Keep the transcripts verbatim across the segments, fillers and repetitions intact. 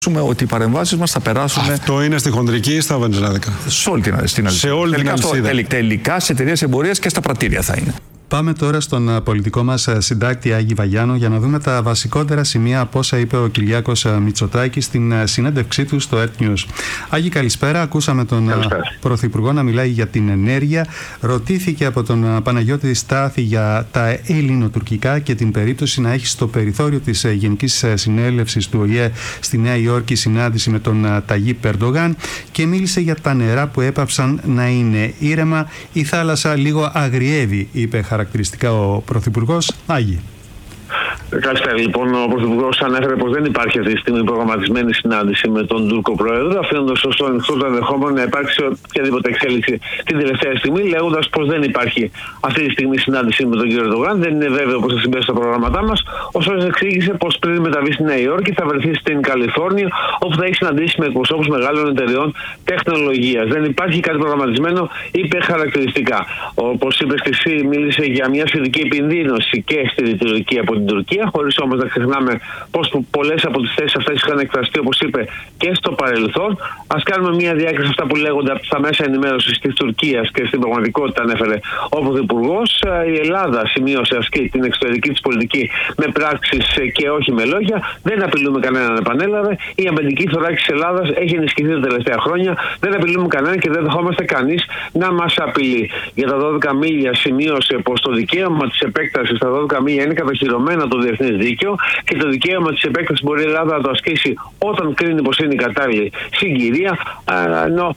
ότι οι παρεμβάσεις μας θα περάσουν. Αυτό είναι στη χοντρική ή στα βενζινάδικα? Σε όλη την αλυσίδα. Σε όλη την αλυσίδα. Τελικά σε εταιρείες εμπορίας και στα πρατήρια θα είναι. Πάμε τώρα στον πολιτικό μας συντάκτη Άγη Βαγιάννου για να δούμε τα βασικότερα σημεία από όσα είπε ο Κυριάκος Μητσοτάκης στην συνέντευξή του στο Earth News. Άγη, καλησπέρα. Ακούσαμε τον καλησπέρα. Πρωθυπουργό να μιλάει για την ενέργεια. Ρωτήθηκε από τον Παναγιώτη Στάθη για τα ελληνοτουρκικά και την περίπτωση να έχει στο περιθώριο της Γενικής Συνέλευσης του Ο Η Ε στη Νέα Υόρκη συνάντηση με τον Ταγίπ Ερντογάν και μίλησε για τα νερά που έπαψαν να είναι ήρεμα. Η θάλασσα λίγο αγριεύει, είπε χαρακτηριστικά ο Πρωθυπουργός. Άγη. Καλησπέρα. Λοιπόν, ο Πρωθυπουργός ανέφερε πως δεν υπάρχει αυτή τη στιγμή προγραμματισμένη συνάντηση με τον Τούρκο Πρόεδρο, αφήνοντας ωστόσο ανοιχτό το ενδεχόμενο να υπάρξει οποιαδήποτε εξέλιξη την τελευταία στιγμή, λέγοντας πως δεν υπάρχει αυτή τη στιγμή συνάντηση με τον κύριο Ερντογάν. Δεν είναι βέβαιο πως θα συμπέσει στα προγράμματά μας. Ωστόσο, εξήγησε πως πριν μεταβεί στη Νέα Υόρκη θα βρεθεί στην Καλιφόρνια, όπου θα έχει συναντήσει με εκπροσώπους μεγάλων εταιρεών τεχνολογίας. Δεν υπάρχει κάτι προγραμματισμένο, είπε χαρακτηριστικά. Όπως είπε και εσύ, μίλησε για μια σχετική επιδείνωση και στη ρητορική από την Τουρκία, χωρίς όμως να ξεχνάμε πως πολλές από τις θέσεις αυτές είχαν εκφραστεί, όπως είπε, και στο παρελθόν. Ας κάνουμε μια διάκριση αυτά που λέγονται από τα μέσα ενημέρωσης της Τουρκίας και στην πραγματικότητα, ανέφερε ο Πρωθυπουργός. Η Ελλάδα σημείωσε ασκεί την εξωτερική της πολιτική με πράξεις και όχι με λόγια. Δεν απειλούμε κανέναν, επανέλαβε. Η αμυντική θωράκιση της Ελλάδας έχει ενισχυθεί τα τελευταία χρόνια. Δεν απειλούμε κανέναν και δεν δεχόμαστε κανείς να μας απειλεί. Για τα δώδεκα μίλια σημείωσε πως το δικαίωμα της επέκτασης στα δώδεκα μίλια είναι κατοχυρωμένο το διεθνές δίκαιο και το δικαίωμα της επέκτασης μπορεί η Ελλάδα να το ασκήσει όταν κρίνει πως είναι η κατάλληλη συγκυρία. Ενώ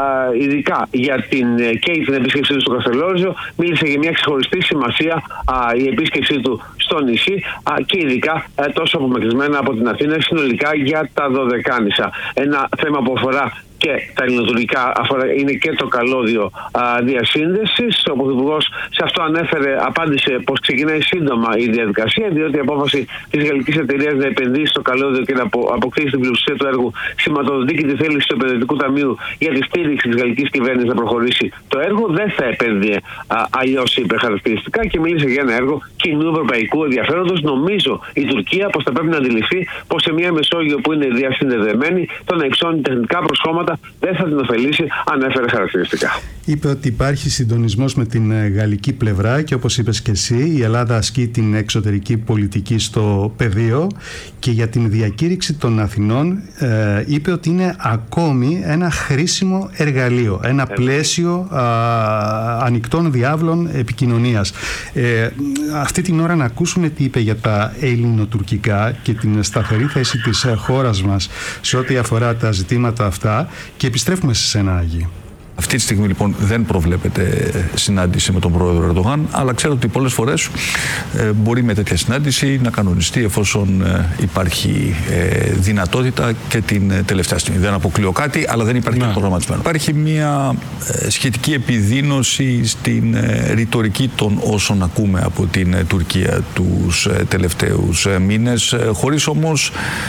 ειδικά για την, και την επίσκεψή του στο Καστελόριζο μίλησε για μια ξεχωριστή σημασία α, η επίσκεψή του στο νησί α, και ειδικά α, τόσο απομακρυσμένα από την Αθήνα συνολικά για τα Δωδεκάνησα. Ένα θέμα που αφορά και τα ελληνοτουρκικά είναι και το καλώδιο διασύνδεσης. Ο Πρωθυπουργός σε αυτό ανέφερε, απάντησε πως ξεκινάει σύντομα η διαδικασία, διότι η απόφαση της γαλλικής εταιρείας να επενδύσει στο καλώδιο και να αποκτήσει την πλειοψηφία του έργου σηματοδοτεί και τη θέληση του επενδυτικού ταμείου για τη στήριξη της γαλλικής κυβέρνησης να προχωρήσει το έργο. Δεν θα επένδυε αλλιώς, είπε χαρακτηριστικά, και μίλησε για ένα έργο κοινού ευρωπαϊκού ενδιαφέροντος. Νομίζω η Τουρκία πως θα πρέπει να αντιληφθεί πως σε μια Μεσόγειο που είναι διασυνδεδεμένη, το να υψώνει τεχνικά προσχώματα δεν θα την ωφελήσει, ανέφερε χαρακτηριστικά. Είπε ότι υπάρχει συντονισμός με την γαλλική πλευρά και όπως είπες και εσύ, η Ελλάδα ασκεί την εξωτερική πολιτική στο πεδίο και για την διακήρυξη των Αθηνών ε, είπε ότι είναι ακόμη ένα χρήσιμο εργαλείο, ένα πλαίσιο α, ανοιχτών διάβλων επικοινωνίας. Ε, αυτή την ώρα να ακούσουμε τι είπε για τα ελληνοτουρκικά και την σταθερή θέση της χώρας μας σε ό,τι αφορά τα ζητήματα αυτά και επιστρέφουμε σε σένα, Άγη. Αυτή τη στιγμή λοιπόν δεν προβλέπεται συνάντηση με τον πρόεδρο Ερντογάν, αλλά ξέρω ότι πολλές φορές ε, μπορεί με τέτοια συνάντηση να κανονιστεί εφόσον ε, υπάρχει ε, δυνατότητα και την ε, τελευταία στιγμή. Δεν αποκλείω κάτι, αλλά δεν υπάρχει ναι. προγραμματισμένο. Υπάρχει μια ε, σχετική επιδείνωση στην ε, ρητορική των όσων ακούμε από την ε, Τουρκία τους ε, τελευταίους ε, μήνες, ε, χωρίς όμως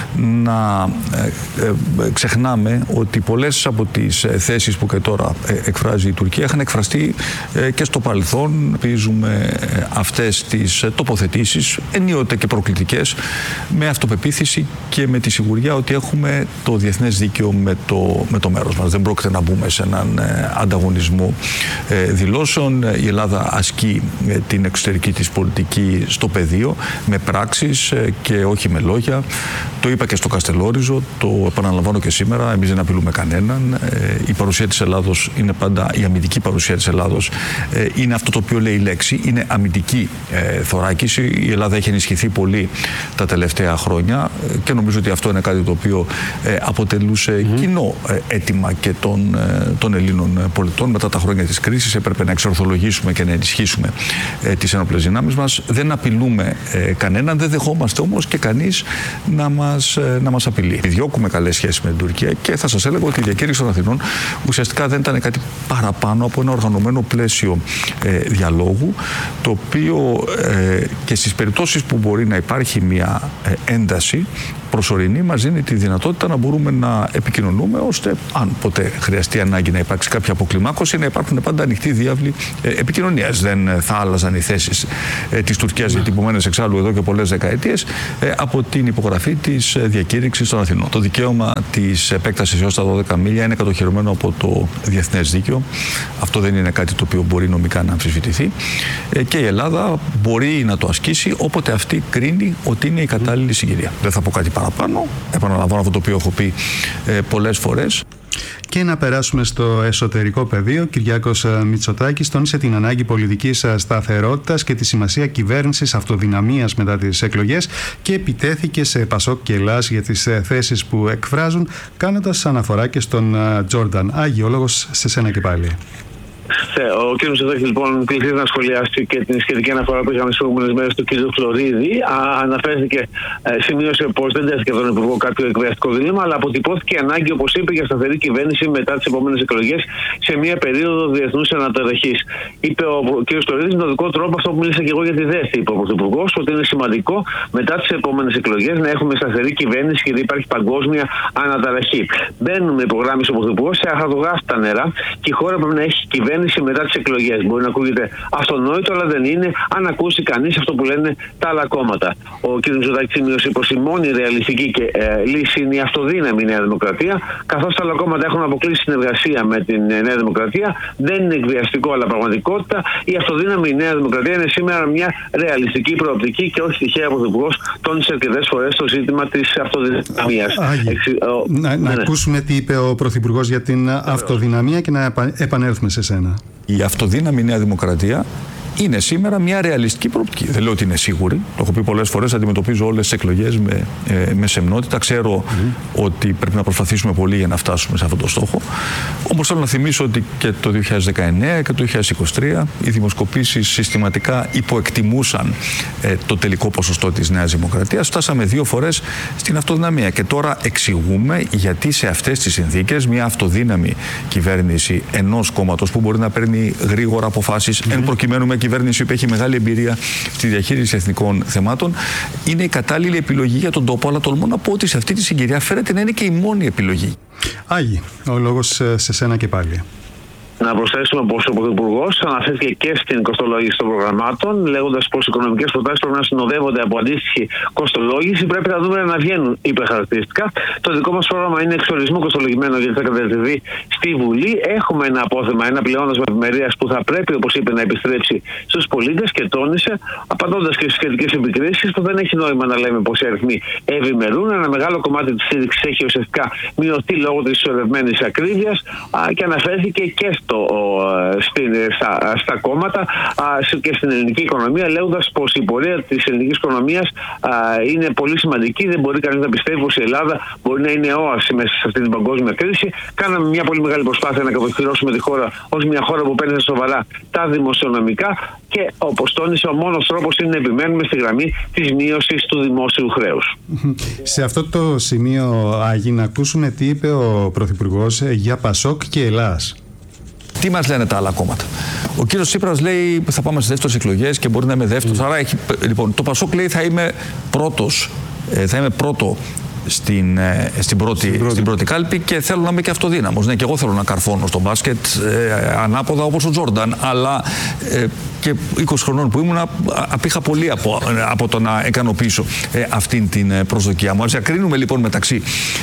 να ε, ε, ξεχνάμε ότι πολλές από τις ε, θέσεις που και τώρα εκφράζει η Τουρκία είχαν εκφραστεί και στο παρελθόν. Ελπίζουμε αυτές τις τοποθετήσεις, ενίοτε και προκλητικές, με αυτοπεποίθηση και με τη σιγουριά ότι έχουμε το διεθνές δίκαιο με το, με το μέρος μας. Δεν πρόκειται να μπούμε σε έναν ανταγωνισμό δηλώσεων. Η Ελλάδα ασκεί την εξωτερική της πολιτική στο πεδίο με πράξεις και όχι με λόγια. Το είπα και στο Καστελόριζο, το επαναλαμβάνω και σήμερα. Εμείς δεν απειλούμε κανέναν. Η παρουσία της Ελλάδος είναι πάντα, η αμυντική παρουσία της Ελλάδος ε, είναι αυτό το οποίο λέει η λέξη, είναι αμυντική ε, θωράκιση. Η Ελλάδα έχει ενισχυθεί πολύ τα τελευταία χρόνια ε, και νομίζω ότι αυτό είναι κάτι το οποίο ε, αποτελούσε mm-hmm. κοινό ε, αίτημα και των, ε, των Ελλήνων πολιτών. Μετά τα χρόνια της κρίσης έπρεπε να εξορθολογήσουμε και να ενισχύσουμε ε, τις ενόπλες δυνάμεις μας. Δεν απειλούμε ε, κανέναν, δεν δεχόμαστε όμως και κανείς να μας, ε, να μας απειλεί. Διώκουμε καλές σχέσεις με την Τουρκία και θα σας έλεγα ότι η διακήρυξη των Αθηνών ουσιαστικά δεν ήταν κάτι παραπάνω από ένα οργανωμένο πλαίσιο ε, διαλόγου, το οποίο ε, και στις περιπτώσεις που μπορεί να υπάρχει μια ε, ένταση προσωρινή μας δίνει τη δυνατότητα να μπορούμε να επικοινωνούμε, ώστε αν ποτέ χρειαστεί ανάγκη να υπάρξει κάποια αποκλιμάκωση, να υπάρχουν πάντα ανοιχτοί διάβλοι επικοινωνίας. Δεν θα άλλαζαν οι θέσεις της Τουρκίας, διατυπωμένες εξάλλου εδώ και πολλές δεκαετίες, από την υπογραφή της διακήρυξης των Αθηνών. Το δικαίωμα της επέκτασης έως τα δώδεκα μίλια είναι κατοχυρωμένο από το διεθνές δίκαιο. Αυτό δεν είναι κάτι το οποίο μπορεί νομικά να αμφισβητηθεί. Και η Ελλάδα μπορεί να το ασκήσει όποτε αυτή κρίνει ότι είναι η κατάλληλη συγκυρία. Δεν θα πω κάτι παραπάνω. Επαναλαμβάνω αυτό το οποίο έχω πει ε, πολλές φορές. Και να περάσουμε στο εσωτερικό πεδίο. Ο Κυριάκος Μητσοτάκης τόνισε την ανάγκη πολιτικής σταθερότητας και τη σημασία κυβέρνησης αυτοδυναμίας μετά τις εκλογές και επιτέθηκε σε Πασόκ και Ελλάς για τις θέσεις που εκφράζουν, κάνοντας αναφορά και στον Τζόρνταν. Άγιο, ο λόγος σε σένα και πάλι. Ο κ. Μητσοτάκης λοιπόν κληθεί να σχολιάσει και την σχετική αναφορά που είχαμε στις προηγούμενες μέρες του κ. Φλωρίδη. Αναφέρθηκε, σημείωσε πως δεν τέθηκε από τον Υπουργό κάποιο εκβιαστικό δίλημμα, αλλά αποτυπώθηκε η ανάγκη, όπως είπε, για σταθερή κυβέρνηση μετά τις επόμενες εκλογές σε μια περίοδο διεθνούς αναταραχής. Είπε ο κ. Φλωρίδης με τον δικό τρόπο αυτό που μίλησα και εγώ για τη ΔΕΘΗ, είπε ο Πρωθυπουργός, ότι είναι σημαντικό μετά τις επόμενες εκλογές να έχουμε σταθερή κυβέρνηση γιατί υπάρχει παγκόσμια αναταραχή. Μπαίνουμε, υπογράμμισε ο Πρωθυπουργός, σε αχαρτογράφητα νερά και η χώρα πρέπει να έχει κυβέρνηση μετά τις εκλογές. Μπορεί να ακούγεται αυτονόητο, αλλά δεν είναι, αν ακούσει κανείς αυτό που λένε τα άλλα κόμματα. Ο κ. Μητσοτάκης σημείωσε πως η μόνη ρεαλιστική και, ε, λύση είναι η αυτοδύναμη Νέα Δημοκρατία, καθώς τα άλλα κόμματα έχουν αποκλείσει συνεργασία με την Νέα Δημοκρατία. Δεν είναι εκβιαστικό, αλλά πραγματικότητα. Η αυτοδύναμη Νέα Δημοκρατία είναι σήμερα μια ρεαλιστική προοπτική και όχι τυχαία. Ο Πρωθυπουργός τόνισε αρκετές φορές το ζήτημα της αυτοδυναμίας. Εξι... Να, να ναι. ακούσουμε τι είπε ο Πρωθυπουργός για την αυτοδυναμία και να επανέλθουμε σε σένα. Η αυτοδύναμη Νέα Δημοκρατία είναι σήμερα μια ρεαλιστική προοπτική. Δεν λέω ότι είναι σίγουρη. Το έχω πει πολλές φορές. Αντιμετωπίζω όλες τις εκλογές με, ε, με σεμνότητα. Ξέρω mm. ότι πρέπει να προσπαθήσουμε πολύ για να φτάσουμε σε αυτόν τον στόχο. Όμως θέλω να θυμίσω ότι και το δύο χιλιάδες δεκαεννέα και το δύο χιλιάδες είκοσι τρία οι δημοσκοπήσεις συστηματικά υποεκτιμούσαν ε, το τελικό ποσοστό της Νέας Δημοκρατίας. Φτάσαμε δύο φορές στην αυτοδυναμία. Και τώρα εξηγούμε γιατί σε αυτές τις συνθήκες μια αυτοδύναμη κυβέρνηση ενός κόμματος που μπορεί να παίρνει γρήγορα αποφάσεις, mm. εν προκειμένου με κυβέρνηση που έχει μεγάλη εμπειρία στη διαχείριση εθνικών θεμάτων, είναι η κατάλληλη επιλογή για τον τόπο, αλλά τολμώ να πω ότι σε αυτή τη συγκυρία φέρεται να είναι και η μόνη επιλογή. Άγι, ο λόγος σε σένα και πάλι. Να προσθέσουμε πως ο Πρωθυπουργός αναφέρθηκε και στην κοστολόγηση των προγραμμάτων, λέγοντας πως οι οικονομικές προτάσεις πρέπει να συνοδεύονται από αντίστοιχη κοστολόγηση. Πρέπει να δούμε να βγαίνουν υπερχαρακτηριστικά. Το δικό μας πρόγραμμα είναι εξορισμού κοστολογημένο γιατί θα κατευθυνθεί στη Βουλή. Έχουμε ένα απόθεμα, ένα πλεόνασμα ευημερίας που θα πρέπει, όπως είπε, να επιστρέψει στους πολίτες και τόνισε, απαντώντας και στις σχετικές επικρίσεις, που δεν έχει νόημα να λέμε πως οι αριθμοί ευημερούν. Ένα μεγάλο κομμάτι της στήριξης έχει ουσιαστικά μειωθεί λόγω της ισορρευμένης ακρίβειας και αναφέρθηκε και Το, στην, στα, στα κόμματα α, και στην ελληνική οικονομία, λέγοντας πως η πορεία της ελληνικής οικονομίας α, είναι πολύ σημαντική. Δεν μπορεί κανείς να πιστεύει πως η Ελλάδα μπορεί να είναι όαση μέσα σε αυτή την παγκόσμια κρίση. Κάναμε μια πολύ μεγάλη προσπάθεια να κατοχυρώσουμε τη χώρα ως μια χώρα που παίρνει σοβαρά τα δημοσιονομικά και, όπως τόνισε, ο μόνος τρόπος είναι να επιμένουμε στη γραμμή της μείωσης του δημόσιου χρέους. Σε αυτό το σημείο, Άγι, να ακούσουμε τι είπε ο Πρωθυπουργός για Πασόκ και Ελλάς. Τι μας λένε τα άλλα κόμματα. Ο κύριος Τσίπρας λέει θα πάμε στις δεύτερες εκλογές και μπορεί να είμαι δεύτερος. Mm. Άρα έχει, λοιπόν, το Πασόκ λέει θα είμαι πρώτος, θα είμαι πρώτο στην, στην, πρώτη, στην, πρώτη. στην πρώτη κάλπη και θέλω να είμαι και αυτοδύναμος. Ναι, και εγώ θέλω να καρφώνω στο μπάσκετ ε, ανάποδα όπως ο Τζόρνταν, αλλά ε, και είκοσι χρονών που ήμουν απήχα πολύ από, από το να ικανοποιήσω ε, αυτήν την προσδοκία μου. Ας διακρίνουμε λοιπόν μεταξύ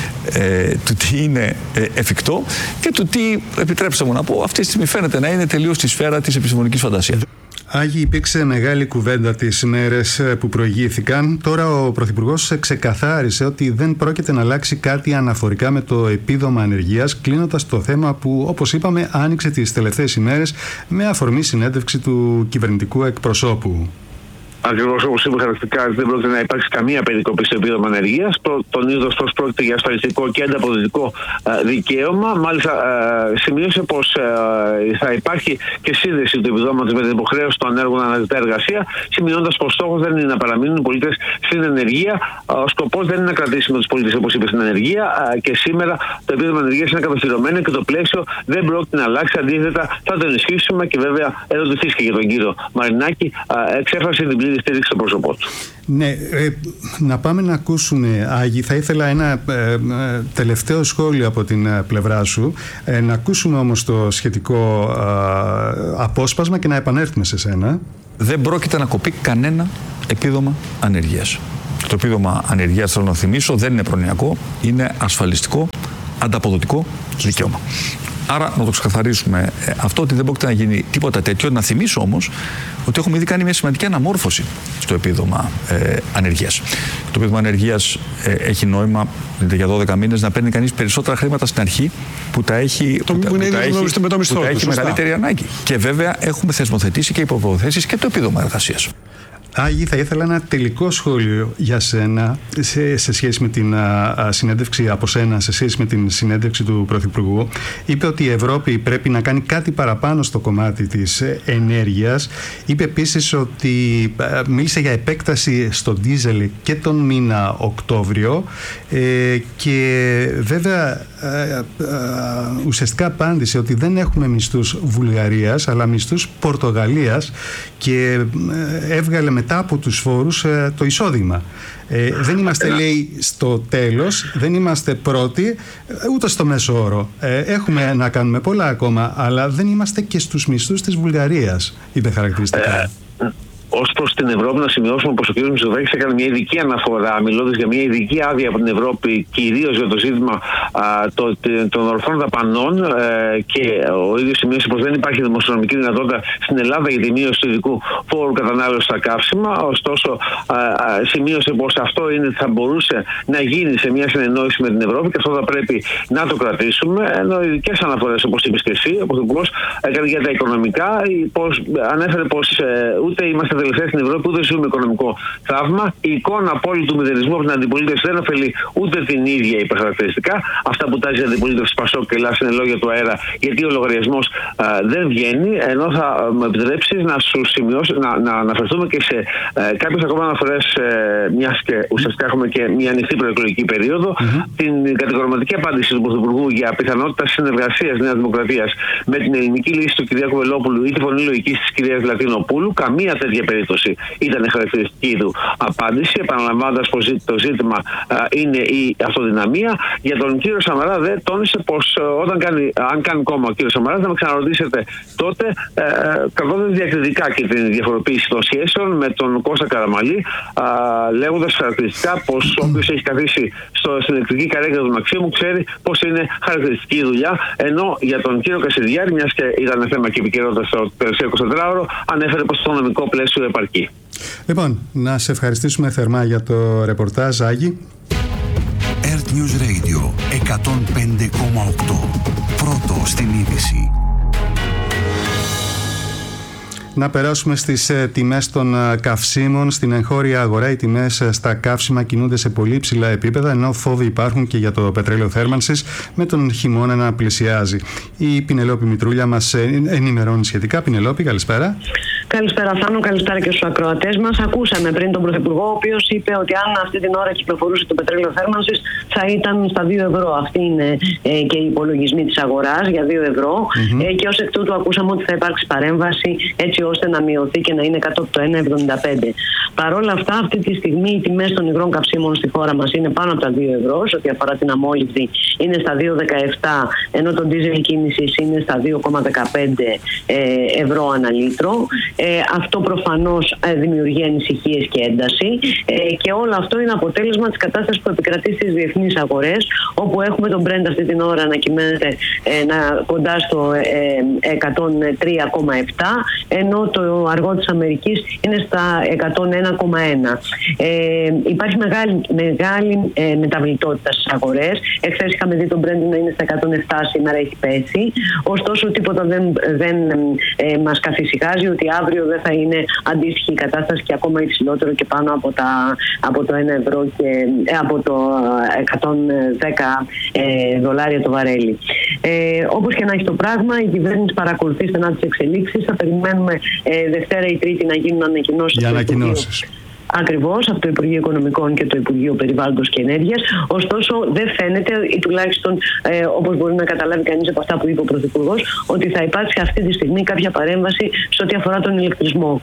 ε, του τι είναι ε, εφικτό και του τι, επιτρέψτε μου να πω, αυτή τη στιγμή φαίνεται να είναι τελείως στη σφαίρα της επιστημονικής φαντασίας. Άγι, υπήρξε μεγάλη κουβέντα τις μέρες που προηγήθηκαν. Τώρα ο Πρωθυπουργός ξεκαθάρισε ότι δεν πρόκειται να αλλάξει κάτι αναφορικά με το επίδομα ανεργίας, κλείνοντας το θέμα που, όπως είπαμε, άνοιξε τις τελευταίες ημέρες με αφορμή συνέντευξη του κυβερνητικού εκπροσώπου. Ακριβώς όπως είπε χαρακτηριστικά, δεν πρόκειται να υπάρξει καμία περικοπή στο επίδομα ανεργίας. Τονίζοντας πως πρόκειται για ασφαλιστικό και ανταποδοτικό δικαίωμα. Μάλιστα, σημείωσε πως θα υπάρχει και σύνδεση του επιδόματος με την υποχρέωση των ανέργων να αναζητά εργασία, σημειώνοντας πως στόχος δεν είναι να παραμείνουν οι πολίτες στην ενεργεία. Ο σκοπός δεν είναι να κρατήσουμε τους πολίτες, όπως είπε, στην ενεργεία. Και σήμερα το επίδομα ανεργίας είναι κατοχυρωμένο και το πλαίσιο δεν πρόκειται να αλλάξει. Αντίθετα, θα το ενισχύσουμε και βέβαια ερωτηθείς και για τον κύριο Μαρινάκη. Εξέφρασε την πλήρη τη στήριξη στο πρόσωπό του. Ναι, ε, να πάμε να ακούσουμε, Άγη, θα ήθελα ένα ε, ε, τελευταίο σχόλιο από την ε, πλευρά σου, ε, να ακούσουμε όμως το σχετικό ε, απόσπασμα και να επανέλθουμε σε σένα. Δεν πρόκειται να κοπεί κανένα επίδομα ανεργίας. Το επίδομα ανεργίας, θέλω να θυμίσω, δεν είναι προνοιακό, είναι ασφαλιστικό, ανταποδοτικό δικαίωμα. Άρα να το ξεκαθαρίσουμε αυτό, ότι δεν πρόκειται να γίνει τίποτα τέτοιο. Να θυμίσω όμως ότι έχουμε ήδη κάνει μια σημαντική αναμόρφωση στο επίδομα ε, ανεργίας. Το επίδομα ανεργίας ε, έχει νόημα για δώδεκα μήνες να παίρνει κανείς περισσότερα χρήματα στην αρχή που τα έχει, το που τα, που που τα έχει, με το μισθό, που τα του, έχει μεγαλύτερη ανάγκη. Και βέβαια έχουμε θεσμοθετήσει και υποπροθέσεις και το επίδομα εργασίας. Άγη, θα ήθελα ένα τελικό σχόλιο για σένα σε, σε σχέση με την α, συνέντευξη από σένα, σε σχέση με την συνέντευξη του Πρωθυπουργού. Είπε ότι η Ευρώπη πρέπει να κάνει κάτι παραπάνω στο κομμάτι της ενέργειας. Είπε επίσης ότι α, μίλησε για επέκταση στο ντίζελ και τον μήνα Οκτώβριο ε, και βέβαια α, α, ουσιαστικά απάντησε ότι δεν έχουμε μισθούς Βουλγαρίας αλλά μισθούς Πορτογαλίας και ε, έβγαλε μετά από τους φόρους ε, το εισόδημα. Ε, δεν είμαστε, λέει, στο τέλος, δεν είμαστε πρώτοι, ούτε στο μέσο όρο. Ε, έχουμε να κάνουμε πολλά ακόμα, αλλά δεν είμαστε και στους μισθούς της Βουλγαρίας, είπε χαρακτηριστικά. Ε, Ως προς την Ευρώπη, να σημειώσουμε πως ο κ. Μητσοτάκης έκανε μια ειδική αναφορά, μιλώντας για μια ειδική άδεια από την Ευρώπη, κυρίως για το ζήτημα α, το, των ορθών δαπανών, ε, και ο ίδιος σημείωσε πως δεν υπάρχει δημοσιονομική δυνατότητα στην Ελλάδα για τη μείωση του ειδικού φόρου κατανάλωσης στα καύσιμα. Ωστόσο, α, α, σημείωσε πως αυτό είναι, θα μπορούσε να γίνει σε μια συνεννόηση με την Ευρώπη και αυτό θα πρέπει να το κρατήσουμε. Ενώ ειδικές αναφορές, όπως είπες και εσύ, ο Πρωθυπουργός έκανε για τα οικονομικά, πως, ανέφερε πως ε, ούτε είμαστε τελευταία στην Ευρώπη, ούτε ζούμε οικονομικό θαύμα. Η εικόνα απόλυτου μηδενισμού από την αντιπολίτευση δεν ωφελεί ούτε την ίδια υπερχαρακτηριστικά. Αυτά που τάζει η αντιπολίτευση Πασόκ και Ελλάς είναι λόγια του αέρα, γιατί ο λογαριασμός α, δεν βγαίνει. Ενώ θα μου επιτρέψει να σου σημειώσω, να, να αναφερθούμε και σε ε, κάποιες ακόμα αναφορές, ε, μιας και ουσιαστικά έχουμε και μια ανοιχτή προεκλογική περίοδο, mm-hmm. την κατηγορηματική απάντηση του Πρωθυπουργού για πιθανότητα συνεργασίας Νέας Δημοκρατίας με την ελληνική λύση του κ. Βελόπουλου ή τη φωνή λογικής της κ. Λατινοπούλου. Καμία τέτοια περίπτωση ήταν χαρακτηριστική του απάντηση, επαναλαμβάνοντας πως το ζήτημα α, είναι η αυτοδυναμία. Για τον κύριο Σαμαρά δε τόνισε πως όταν κάνει, αν κάνει κόμμα ο κύριος Σαμαράς, να με ξαναρωτήσετε τότε, ε, κρατώντας διακριτικά και την διαφοροποίηση των σχέσεων με τον Κώστα Καραμαλή, λέγοντας χαρακτηριστικά πως όποιος έχει καθίσει στο, στην ηλεκτρική καρέκλα του Μαξίμου ξέρει πως είναι χαρακτηριστική δουλειά. Ενώ για τον κύριο Κασιδιάρη, μιας και ήταν θέμα και επικαιρότητα στο τελευταίο εικοσιτετράωρο, ανέφερε πως το νομικό πλαίσιο επαρκεί. Λοιπόν, να σε ευχαριστήσουμε θερμά για το ρεπορτάζ, Άγη. Earth News Radio εκατόν πέντε κόμμα οκτώ. Πρώτο στην είδηση. Να περάσουμε στις ε, τιμές των ε, καυσίμων. Στην εγχώρια αγορά οι τιμές ε, στα καύσιμα κινούνται σε πολύ ψηλά επίπεδα, ενώ φόβοι υπάρχουν και για το πετρέλαιο θέρμανσης με τον χειμώνα να πλησιάζει. Η Πινελόπη Μητρούλια μας ε, ενημερώνει σχετικά. Πινελόπη, καλησπέρα. Καλησπέρα Θάνο, καλησπέρα και στους ακροατές μας. Ακούσαμε πριν τον Πρωθυπουργό, ο οποίος είπε ότι αν αυτή την ώρα κυκλοφορούσε το πετρέλαιο θέρμανσης θα ήταν στα δύο ευρώ. Αυτοί είναι ε, και οι υπολογισμοί της αγοράς για δύο ευρώ. Mm-hmm. Ε, και ως εκ τούτου ακούσαμε ότι θα υπάρξει παρέμβαση έτσι ώστε να μειωθεί και να είναι κάτω από το ένα εβδομήντα πέντε. Παρ' όλα αυτά, αυτή τη στιγμή οι τιμές των υγρών καυσίμων στη χώρα μας είναι πάνω από τα δύο ευρώ. Σε ό,τι αφορά την αμόλυβδη είναι στα δύο δεκαεπτά, ενώ το ντίζελ κίνησης είναι στα δύο κόμμα δεκαπέντε ευρώ ανά λίτρο. Ε, αυτό προφανώς ε, δημιουργεί ανησυχίες και ένταση ε, και όλο αυτό είναι αποτέλεσμα της κατάστασης που επικρατεί στις διεθνείς αγορές, όπου έχουμε τον Brent αυτή την ώρα να κυμαίνεται ε, να, κοντά στο ε, εκατόν τρία κόμμα επτά, ενώ το αργό της Αμερικής είναι στα εκατόν ένα κόμμα ένα. Ε, υπάρχει μεγάλη, μεγάλη ε, μεταβλητότητα στις αγορές. Εχθές είχαμε δει τον Brent να είναι στα εκατόν επτά, σήμερα έχει πέσει. Ωστόσο τίποτα δεν, δεν ε, μας καθησυχάζει ότι αύριο δεν θα είναι αντίστοιχη η κατάσταση και ακόμα υψηλότερο και πάνω από, τα, από το ένα ευρώ και ε, από το εκατόν δέκα ε, δολάρια το βαρέλι. Ε, όπως και να έχει το πράγμα, η κυβέρνηση παρακολουθεί στενά τις εξελίξεις. Θα περιμένουμε ε, Δευτέρα ή Τρίτη να γίνουν ανακοινώσεις. Για ανακοινώσεις. Ακριβώς, από το Υπουργείο Οικονομικών και το Υπουργείο Περιβάλλοντος και Ενέργειας. Ωστόσο, δεν φαίνεται, ή τουλάχιστον ε, όπως μπορεί να καταλάβει κανείς από αυτά που είπε ο Πρωθυπουργός, ότι θα υπάρξει αυτή τη στιγμή κάποια παρέμβαση σε ό,τι αφορά τον ηλεκτρισμό.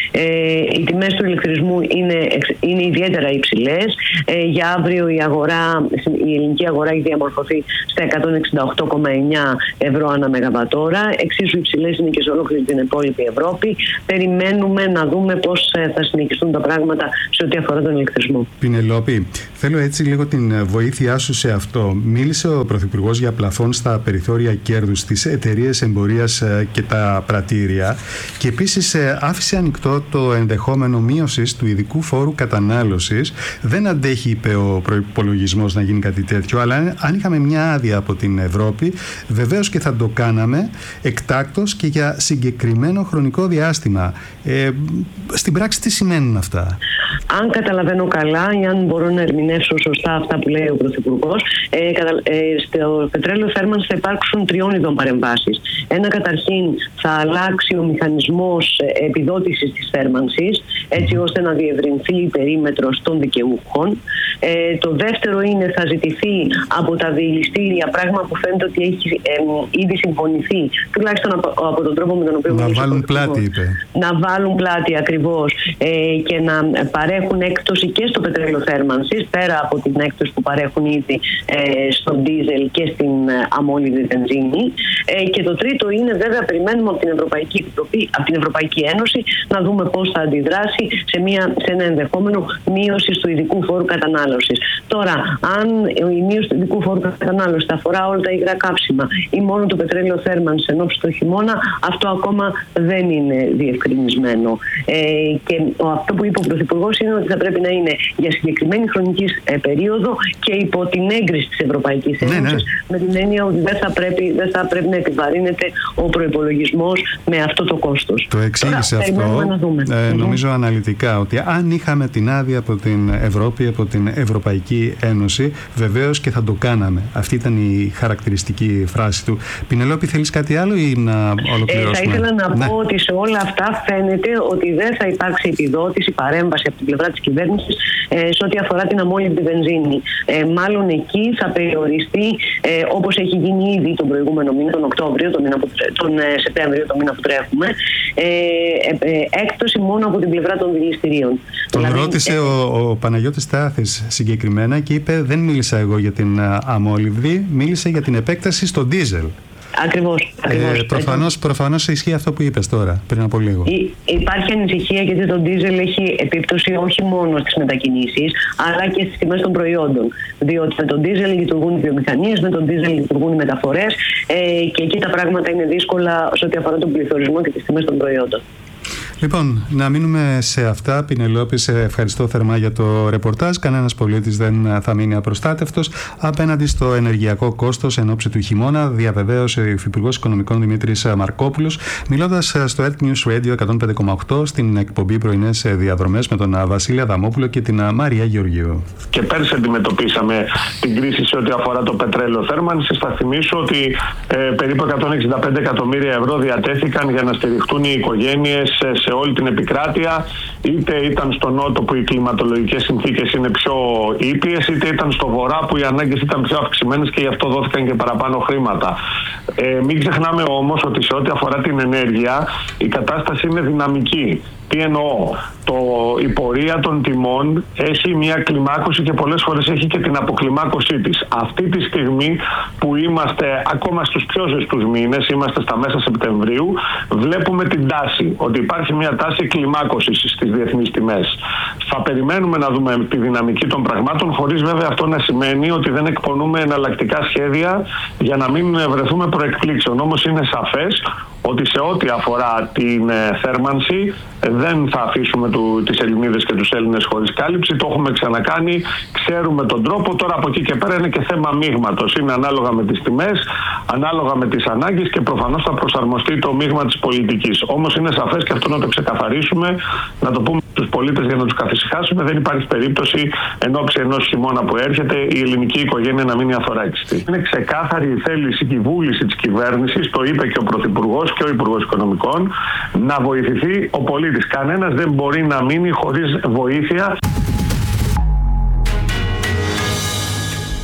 Ε, οι τιμές του ηλεκτρισμού είναι, είναι ιδιαίτερα υψηλές. Ε, για αύριο η, αγορά, η ελληνική αγορά έχει διαμορφωθεί στα εκατόν εξήντα οκτώ κόμμα εννιά ευρώ ανά μεγαβατόρα. Εξίσου υψηλές είναι και σε ολόκληρη την υπόλοιπη Ευρώπη. Περιμένουμε να δούμε πώς θα συνεχιστούν τα πράγματα σε ό,τι αφορά τον ηλεκτρισμό. Πινελόπη, θέλω έτσι λίγο την βοήθειά σου σε αυτό. Μίλησε ο Πρωθυπουργός για πλαφόν στα περιθώρια κέρδους στις εταιρείες εμπορίας και τα πρατήρια και επίσης άφησε ανοιχτό το ενδεχόμενο μείωσης του ειδικού φόρου κατανάλωσης. Δεν αντέχει, είπε ο προϋπολογισμός, να γίνει κάτι τέτοιο, αλλά αν είχαμε μια άδεια από την Ευρώπη, βεβαίως και θα το κάναμε εκτάκτως και για συγκεκριμένο χρονικό διάστημα. Ε, στην πράξη τι σημαίνουν αυτά? Αν καταλαβαίνω καλά ή αν μπορώ να ερμηνεύσω σωστά αυτά που λέει ο Πρωθυπουργός, ε, ε, στο πετρέλαιο θέρμανσης θα υπάρξουν τριών ειδών παρεμβάσεις. Ένα, καταρχήν, θα αλλάξει ο μηχανισμός επιδότησης της θέρμανσης, έτσι ώστε να διευρυνθεί η περίμετρος των δικαιούχων. Ε, το δεύτερο είναι θα ζητηθεί από τα διελιστήρια, πράγμα που φαίνεται ότι έχει ε, ήδη συμφωνηθεί, τουλάχιστον από, από τον τρόπο με τον οποίο... Να βάλουν πλάτη, είπε. Να βάλουν πλάτη ακριβώς ε, και να παρέχουν έκπτωση και στο πετρέλαιο θέρμανσης, πέρα από την έκπτωση που παρέχουν ήδη ε, στο ντίζελ και στην ε, αμόλυδη βενζίνη. Ε, και το τρίτο είναι, βέβαια, περιμένουμε από την Ευρωπαϊκή Επιτροπή, από την Ευρωπαϊκή Ένωση, να δούμε πώς θα αντιδράσει σε, μια, σε ένα ενδεχόμενο μείωση του ειδικού φόρου κατανάλωσης. Τώρα, αν η μείωση του ειδικού φόρου κατανάλωσης θα αφορά όλα τα υγρά καύσιμα ή μόνο το πετρέλαιο θέρμανσης ενώ το χειμώνα, αυτό ακόμα δεν είναι διευκρινισμένο. Ε, και αυτό που είπε ο Πρωθυπουργός είναι ότι θα πρέπει να είναι για συγκεκριμένη χρονική ε, περίοδο και υπό την έγκριση της Ευρωπαϊκής Ένωσης, ναι, ναι. με την έννοια ότι δεν θα πρέπει, δεν θα πρέπει να επιβαρύνεται ο προϋπολογισμός με αυτό το κόστος. Το εξήγησε αυτό, ε, νομίζω αναλυτικά, ότι αν είχαμε την άδεια από την Ευρώπη, από την Ευρωπαϊκή Ένωση, βεβαίως και θα το κάναμε. Αυτή ήταν η χαρακτηριστική φράση του. Πινελόπη, θέλεις κάτι άλλο ή να ολοκληρώσουμε? Ε, θα ήθελα να ναι. πω ότι σε όλα αυτά φαίνεται ότι δεν θα υπάρξει επιδότηση, παρέμβαση από την πλευρά της κυβέρνησης ε, σε ό,τι αφορά την αμόλυντη βενζίνη. Ε, μάλλον εκεί θα περιοριστεί, ε, όπως έχει γίνει ήδη τον προηγούμενο μήνα, τον Οκτώβριο, τον, μήνα που, τον ε, Σεπτέμβριο, τον μήνα που τρέχουμε, ε, ε, ε, έκπτωση μόνο από την πλευρά των δηληστηρίων. Τον δηλαδή, ρώτησε ε, ο, ο Παναγιώτης Τάθης συγκεκριμένα και είπε, δεν μίλησα εγώ για την αμόλυβδη, μίλησε για την επέκταση στο ντίζελ. Ακριβώς. ακριβώς. Ε, προφανώς, προφανώς ισχύει αυτό που είπες τώρα, πριν από λίγο. Υ, υπάρχει ανησυχία γιατί το ντίζελ έχει επίπτωση όχι μόνο στις μετακινήσεις, αλλά και στις τιμές των προϊόντων. Διότι με τον ντίζελ λειτουργούν οι βιομηχανίες, με τον ντίζελ λειτουργούν οι μεταφορές ε, και εκεί τα πράγματα είναι δύσκολα σε ό,τι αφορά τον πληθωρισμό και τις τιμές των προϊόντων. Λοιπόν, να μείνουμε σε αυτά. Πινελόπη, σε ευχαριστώ θερμά για το ρεπορτάζ. Κανένας πολίτης δεν θα μείνει απροστάτευτος απέναντι στο ενεργειακό κόστος εν ώψη του χειμώνα, διαβεβαίωσε ο Υφυπουργός Οικονομικών Δημήτρης Μαρκόπουλος, μιλώντας στο Earth News Radio εκατόν πέντε κόμμα οκτώ στην εκπομπή Πρωινές Διαδρομές με τον Βασίλη Αδαμόπουλο και την Μαρία Γεωργίου. Και πέρσι αντιμετωπίσαμε την κρίση σε ό,τι αφορά το πετρέλαιο θέρμανσης. Θα θυμίσω ότι ε, περίπου εκατόν εξήντα πέντε εκατομμύρια ευρώ διατέθηκαν για να στηριχτούν οι οικογένειες σε όλη την επικράτεια, είτε ήταν στο νότο που οι κλιματολογικές συνθήκες είναι πιο ήπιες, είτε ήταν στο βορρά που οι ανάγκες ήταν πιο αυξημένες και γι' αυτό δόθηκαν και παραπάνω χρήματα. Ε, μην ξεχνάμε όμως ότι σε ό,τι αφορά την ενέργεια η κατάσταση είναι δυναμική. Τι εννοώ? Το, η πορεία των τιμών έχει μια κλιμάκωση και πολλές φορές έχει και την αποκλιμάκωσή της. Αυτή τη στιγμή που είμαστε ακόμα στους πιο ζεστούς μήνες, είμαστε στα μέσα Σεπτεμβρίου, βλέπουμε την τάση, ότι υπάρχει μια τάση κλιμάκωσης στις διεθνείς τιμές. Θα περιμένουμε να δούμε τη δυναμική των πραγμάτων, χωρίς βέβαια αυτό να σημαίνει ότι δεν εκπονούμε εναλλακτικά σχέδια για να μην βρεθούμε προεκπλήξεων. Όμως είναι σαφές ότι σε ό,τι αφορά την ε, θέρμανση ε, δεν θα αφήσουμε του, τις Ελληνίδες και τους Έλληνες χωρίς κάλυψη. Το έχουμε ξανακάνει, ξέρουμε τον τρόπο. Τώρα από εκεί και πέρα είναι και θέμα μείγματος. Είναι ανάλογα με τις τιμές, ανάλογα με τις ανάγκες και προφανώς θα προσαρμοστεί το μείγμα της πολιτικής. Όμως είναι σαφές και αυτό να το ξεκαθαρίσουμε, να το πούμε στους πολίτες για να τους καθησυχάσουμε. Δεν υπάρχει περίπτωση εν ώψη ενός χειμώνα που έρχεται η ελληνική οικογένεια να μείνει αθωράκιστη. Είναι ξεκάθαρη η θέληση και η βούληση της κυβέρνησης, το είπε και ο Πρωθυπουργός και ο Υπουργός Οικονομικών, να βοηθηθεί ο πολίτης. Κανένας δεν μπορεί να μείνει χωρίς βοήθεια.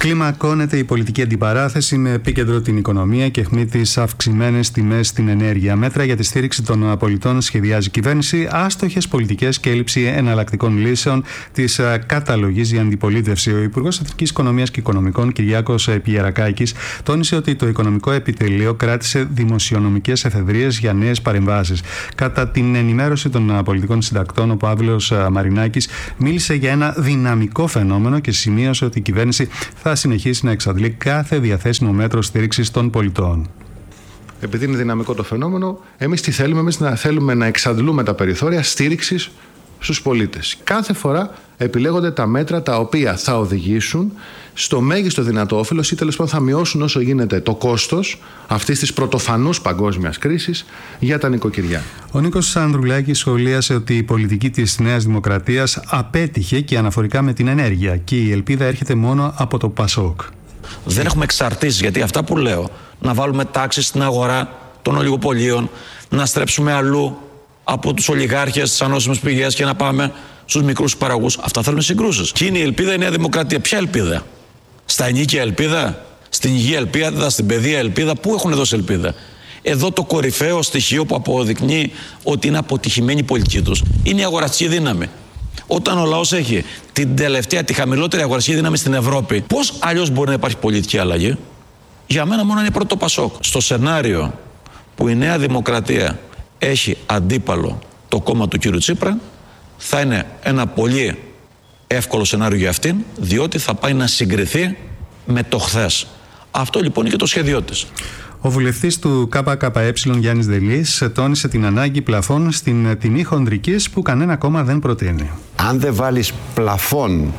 Κλιμακώνεται η πολιτική αντιπαράθεση με επίκεντρο την οικονομία και αιχμή τις αυξημένες τιμές στην ενέργεια. Μέτρα για τη στήριξη των πολιτών σχεδιάζει η κυβέρνηση, άστοχες πολιτικές και έλλειψη εναλλακτικών λύσεων τις καταλογίζει η αντιπολίτευση. Ο Υπουργός Εθνικής Οικονομίας και Οικονομικών, Κυριάκος Πιερακάκης, τόνισε ότι το οικονομικό επιτελείο κράτησε δημοσιονομικές εφεδρείες για νέες παρεμβάσεις. Κατά την ενημέρωση των πολιτικών συντακτών, ο Παύλος Μαρινάκης μίλησε για ένα δυναμικό φαινόμενο και σημείωσε ότι η κυβέρνηση θα συνεχίσει να εξαντλεί κάθε διαθέσιμο μέτρο στήριξης των πολιτών. Επειδή είναι δυναμικό το φαινόμενο, εμείς τι θέλουμε, εμείς να θέλουμε να εξαντλούμε τα περιθώρια στήριξης στους πολίτες. Κάθε φορά επιλέγονται τα μέτρα τα οποία θα οδηγήσουν στο μέγιστο δυνατό όφελος ή τέλος πάντων θα μειώσουν όσο γίνεται το κόστος αυτής της πρωτοφανούς παγκόσμιας κρίσης για τα νοικοκυριά. Ο Νίκος Ανδρουλάκης σχολίασε ότι η πολιτική της Νέας Δημοκρατίας απέτυχε και αναφορικά με την ενέργεια και η ελπίδα έρχεται μόνο από το Πασόκ. Δεν έχουμε εξαρτήσεις, γιατί αυτά που λέω, να βάλουμε τάξη στην αγορά των ολιγοπωλείων, να στρέψουμε αλλού από τους ολιγάρχες, τις ανώσιμες πηγές και να πάμε στους μικρούς παραγωγούς. Αυτά θέλουν συγκρούσεις. Και είναι η ελπίδα η Νέα Δημοκρατία. Ποια ελπίδα? Στα ενίκια ελπίδα, στην υγεία ελπίδα, στην παιδεία ελπίδα. Πού έχουν δώσει ελπίδα? Εδώ το κορυφαίο στοιχείο που αποδεικνύει ότι είναι αποτυχημένη η πολιτική τους είναι η αγοραστική δύναμη. Όταν ο λαός έχει την τελευταία, τη χαμηλότερη αγοραστική δύναμη στην Ευρώπη, πώς αλλιώς μπορεί να υπάρχει πολιτική αλλαγή? Για μένα μόνο είναι πρώτο το Πασόκ. Στο σενάριο που η Νέα Δημοκρατία έχει αντίπαλο το κόμμα του κύριου Τσίπρα, θα είναι ένα πολύ εύκολο σενάριο για αυτήν, διότι θα πάει να συγκριθεί με το χθες. Αυτό λοιπόν είναι και το σχέδιό της. Ο βουλευτής του ΚΚΕ Γιάννης Δελής τόνισε την ανάγκη πλαφών στην τιμή χονδρικής που κανένα κόμμα δεν προτείνει. Αν δεν βάλεις πλαφών,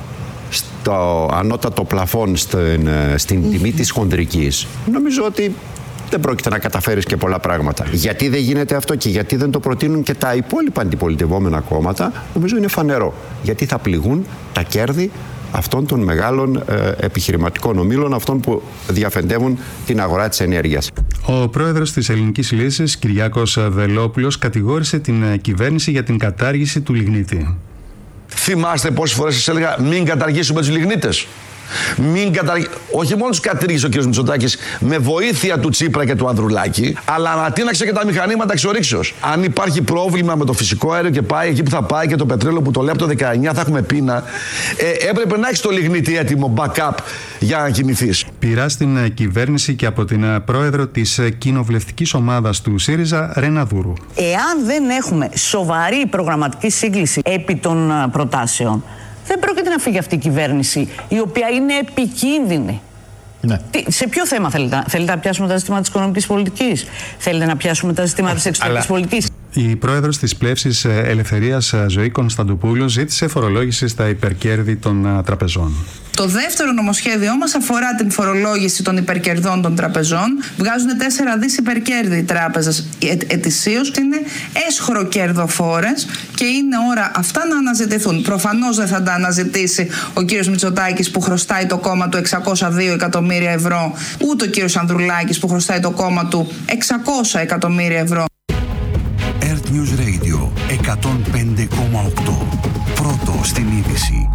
στο ανώτατο πλαφών στην, στην τιμή της χονδρικής, νομίζω ότι δεν πρόκειται να καταφέρεις και πολλά πράγματα. Γιατί δεν γίνεται αυτό και γιατί δεν το προτείνουν και τα υπόλοιπα αντιπολιτευόμενα κόμματα, νομίζω είναι φανερό. Γιατί θα πληγούν τα κέρδη αυτών των μεγάλων ε, επιχειρηματικών ομίλων, αυτών που διαφεντεύουν την αγορά της ενέργειας. Ο πρόεδρος της Ελληνικής Λύσης, Κυριάκος Βελόπουλος, κατηγόρησε την κυβέρνηση για την κατάργηση του λιγνίτη. Θυμάστε πόσες φορές σας έλεγα μην καταργήσουμε τους λιγνίτες? Μην καταργ... Όχι μόνο τους κατήργησε ο κ. Μητσοτάκης με βοήθεια του Τσίπρα και του Ανδρουλάκη, αλλά ανατείναξε και τα μηχανήματα εξορίξεως. Αν υπάρχει πρόβλημα με το φυσικό αέριο και πάει εκεί που θα πάει και το πετρέλαιο που το λέει από το δεκαεννιά θα έχουμε πείνα, ε, έπρεπε να έχεις το λιγνίτη έτοιμο backup για να κινηθείς. Πειρά στην κυβέρνηση και από την πρόεδρο της κοινοβουλευτικής ομάδας του ΣΥΡΙΖΑ, Ρένα Δούρου. Εάν δεν έχουμε σοβαρή προγραμματική σύγκληση επί των προτάσεων, δεν πρόκειται να φύγει αυτή η κυβέρνηση, η οποία είναι επικίνδυνη. Ναι. Τι, σε ποιο θέμα θέλετε, θέλετε να πιάσουμε τα ζητήματα της οικονομικής πολιτικής? Θέλετε να πιάσουμε τα ζητήματα της εξωτερικής Αλλά... πολιτικής? Η πρόεδρος της Πλεύσης Ελευθερίας, Ζωή Κωνσταντοπούλου, ζήτησε φορολόγηση στα υπερκέρδη των τραπεζών. Το δεύτερο νομοσχέδιό μας αφορά την φορολόγηση των υπερκερδών των τραπεζών. Βγάζουν τέσσερα δις υπερκέρδη οι τράπεζες ετησίως. Είναι έσχρο κερδοφόρες και είναι ώρα αυτά να αναζητηθούν. Προφανώς δεν θα τα αναζητήσει ο κύριος Μητσοτάκης που χρωστάει το κόμμα του εξακόσια δύο εκατομμύρια ευρώ, ούτε ο κύριος Ανδρουλάκης που χρωστάει το κόμμα του εξακόσια εκατομμύρια ευρώ. Earth News Radio εκατόν πέντε κόμμα οκτώ. Πρώτο στην είδηση.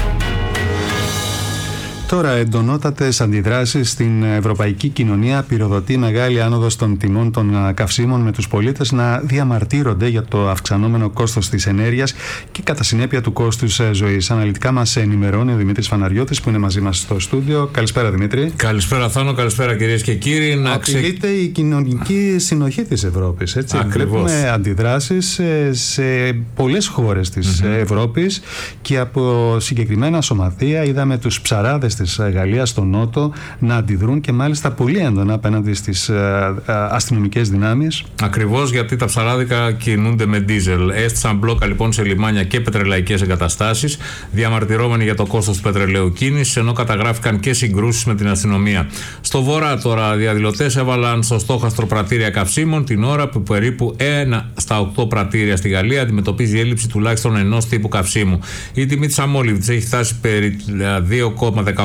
Τώρα, εντονότατες αντιδράσεις στην ευρωπαϊκή κοινωνία πυροδοτεί μεγάλη άνοδος των τιμών των καυσίμων, με τους πολίτες να διαμαρτύρονται για το αυξανόμενο κόστος της ενέργειας και κατά συνέπεια του κόστους ζωής. Αναλυτικά μας ενημερώνει ο Δημήτρης Φαναριώτης που είναι μαζί μας στο στούντιο. Καλησπέρα, Δημήτρη. Καλησπέρα, Θάνο. Καλησπέρα, κυρίες και κύριοι. Να Απειλείται ξε... η κοινωνική συνοχή της Ευρώπης. Έτσι. Βλέπουμε αντιδράσεις σε πολλές χώρες της mm-hmm. Ευρώπης και από συγκεκριμένα σωματεία είδαμε τους ψαράδες της Γαλλίας στο Νότο να αντιδρούν και μάλιστα πολύ έντονα απέναντι στις αστυνομικές δυνάμεις. Ακριβώς, γιατί τα ψαράδικα κινούνται με ντίζελ. Έστησαν μπλόκα λοιπόν σε λιμάνια και πετρελαϊκές εγκαταστάσεις, διαμαρτυρώμενοι για το κόστος του πετρελαίου κίνησης, ενώ καταγράφηκαν και συγκρούσεις με την αστυνομία. Στο βορρά τώρα, διαδηλωτές έβαλαν στο στόχαστρο πρατήρια καυσίμων την ώρα που περίπου ένα στα οκτώ πρατήρια στη Γαλλία αντιμετωπίζει έλλειψη τουλάχιστον ενός τύπου καυσίμου. Η τιμή της αμόλυβδης έχει φτάσει περί δύο κόμμα δεκαοκτώ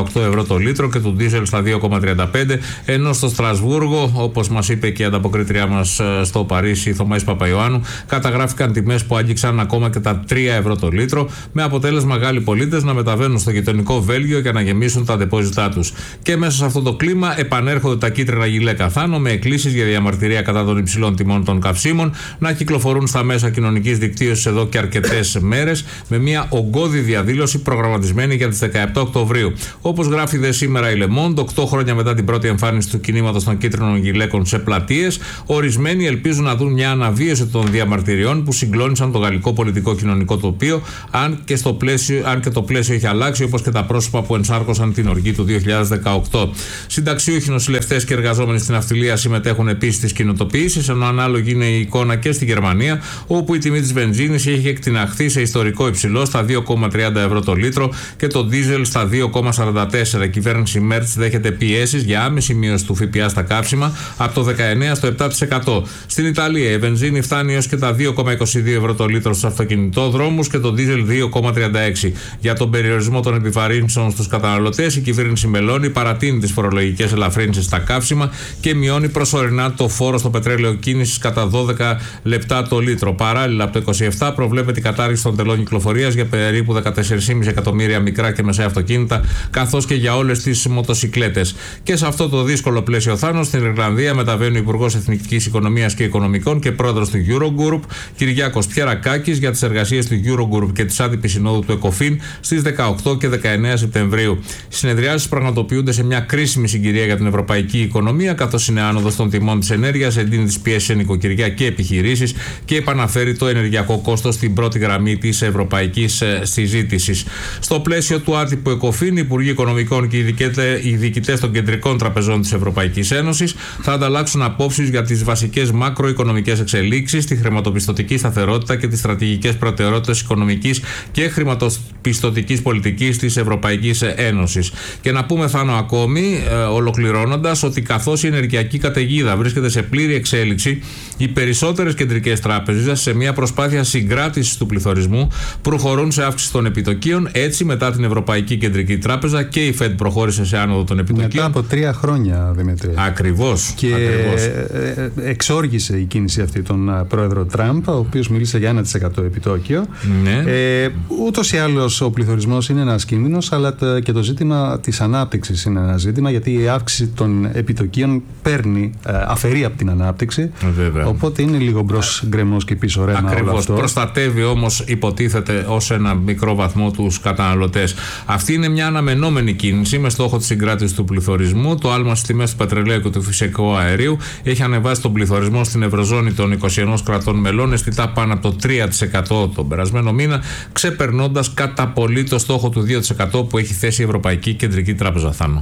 οκτώ ευρώ το λίτρο και του ντίζελ στα δύο κόμμα τριάντα πέντε, ενώ στο Στρασβούργο, όπως μας είπε και η ανταποκρίτριά μας στο Παρίσι, η Θωμαής Παπαϊωάννου, καταγράφηκαν τιμές που άγγιξαν ακόμα και τα τρία ευρώ το λίτρο, με αποτέλεσμα Γάλλοι πολίτες να μεταβαίνουν στο γειτονικό Βέλγιο για να γεμίσουν τα ντεπόζιτά τους. Και μέσα σε αυτό το κλίμα επανέρχονται τα κίτρινα γυλαίκα Θάνο με εκκλήσεις για διαμαρτυρία κατά των υψηλών τιμών των καυσίμων να κυκλοφορούν στα μέσα κοινωνικής δικτύωσης εδώ και αρκετές μέρες, με μια ογκώδη διαδήλωση προγραμματισμένη για τις δεκαεπτά Οκτωβρίου. Όπως γράφει δε σήμερα η Le Monde, οκτώ χρόνια μετά την πρώτη εμφάνιση του κινήματος των κίτρινων γυλαίκων σε πλατείες, ορισμένοι ελπίζουν να δουν μια αναβίωση των διαμαρτυριών που συγκλώνησαν το γαλλικό πολιτικό κοινωνικό τοπίο, αν και, στο πλαίσιο, αν και το πλαίσιο έχει αλλάξει, όπως και τα πρόσωπα που ενσάρκωσαν την οργή του δύο χιλιάδες δεκαοκτώ. Συνταξιούχοι, νοσηλευτές και εργαζόμενοι στην αυτιλία συμμετέχουν επίσης στις κινητοποιήσεις, ενώ ανάλογη είναι η εικόνα και στη Γερμανία, όπου η τιμή της βενζίνης έχει εκτιναχθεί σε ιστορικό υψηλό στα δύο κόμμα τριάντα ευρώ το λίτρο και το ντίζελ στα δύο κόμμα σαράντα τέσσερα. Η κυβέρνηση Μέρτς δέχεται πιέσεις για άμεση μείωση του ΦΠΑ στα καύσιμα από το δεκαεννέα στο επτά τοις εκατό. Στην Ιταλία η βενζίνη φτάνει έως και τα δύο κόμμα είκοσι δύο ευρώ το λίτρο στους αυτοκινητόδρομους και το ντίζελ δύο κόμμα τριάντα έξι. Για τον περιορισμό των επιβαρύνσεων στους καταναλωτές, η κυβέρνηση Μελώνη παρατείνει τις φορολογικές ελαφρύνσεις στα καύσιμα και μειώνει προσωρινά το φόρο στο πετρέλαιο κίνησης κατά δώδεκα λεπτά το λίτρο. Παράλληλα, από το είκοσι επτά προβλέπεται η κατάργηση των τελών κυκλοφορίας για περίπου δεκατέσσερα κόμμα πέντε εκατομμύρια μικρά και μεσαία αυτοκίνητα, καθώς και για όλες τις μοτοσικλέτες. Και σε αυτό το δύσκολο πλαίσιο, Θάνο, στην Ιρλανδία μεταβαίνει ο Υπουργός Εθνικής Οικονομίας και Οικονομικών και πρόεδρος του Eurogroup, Κυριάκος Πιερακάκης, για τις εργασίες του Eurogroup και της άτυπης συνόδου του ΕΚΟΦΗΝ στις δεκαοκτώ και δεκαεννέα Σεπτεμβρίου. Οι συνεδριάσεις πραγματοποιούνται σε μια κρίσιμη συγκυρία για την ευρωπαϊκή οικονομία, καθώς είναι άνοδος των τιμών της ενέργειας, εντείνει τις πιέσεις σε νοικοκυριά και επιχειρήσεις και επαναφέρει το ενεργειακό κόστος στην πρώτη γραμμή της ευρωπαϊκής συζήτησης. Στο πλαίσιο του άτυπου ΕΚΟΦΗΝ, οι Υπουργοί Οικονομικών και οι διοικητές των κεντρικών τραπεζών της Ευρωπαϊκής Ένωσης θα ανταλλάξουν απόψεις για τις βασικές μακροοικονομικές εξελίξεις, τη χρηματοπιστωτική σταθερότητα και τις στρατηγικές προτεραιότητες οικονομικής και χρηματοπιστωτικής πολιτικής της Ευρωπαϊκής Ένωσης. Και να πούμε, Θάνο, ακόμη, ε, ολοκληρώνοντας, ότι καθώς η ενεργειακή καταιγίδα βρίσκεται σε πλήρη εξέλιξη, οι περισσότερες κεντρικές τράπεζες, σε μια προσπάθεια συγκράτησης του πληθωρισμού, προχωρούν σε αύξηση των επιτοκίων. Έτσι, μετά την Ευρωπαϊκή Κεντρική Τράπεζα και η Fed προχώρησε σε άνοδο των επιτοκίων. Μετά από τρία χρόνια, Δημήτρη. Ακριβώς. Και ακριβώς. εξόργησε η κίνηση αυτή τον πρόεδρο Τραμπ, ο οποίος μίλησε για ένα τοις εκατό επιτόκιο. Ναι. Ε, ούτως ή άλλως ο πληθωρισμός είναι ένας κίνδυνος, αλλά και το ζήτημα της ανάπτυξης είναι ένα ζήτημα, γιατί η αύξηση των επιτοκίων παίρνει, αφαιρεί από την ανάπτυξη. Βέβαια. Οπότε είναι λίγο μπρος γκρεμός και πίσω ρέμα. Ακριβώς. Προστατεύει όμως, υποτίθεται, ως ένα μικρό βαθμό τους καταναλωτές. Αυτή είναι μια αναμενόμενη κίνηση με στόχο τη συγκράτηση του πληθωρισμού. Το άλμα στις τιμές του πετρελαίου και του φυσικού αερίου έχει ανεβάσει τον πληθωρισμό στην Ευρωζώνη των είκοσι ένα κρατών μελών αισθητά πάνω από το τρία τοις εκατό τον περασμένο μήνα, ξεπερνώντας κατά πολύ το στόχο του δύο τοις εκατό που έχει θέσει η Ευρωπαϊκή Κεντρική Τράπεζα. Θάνο.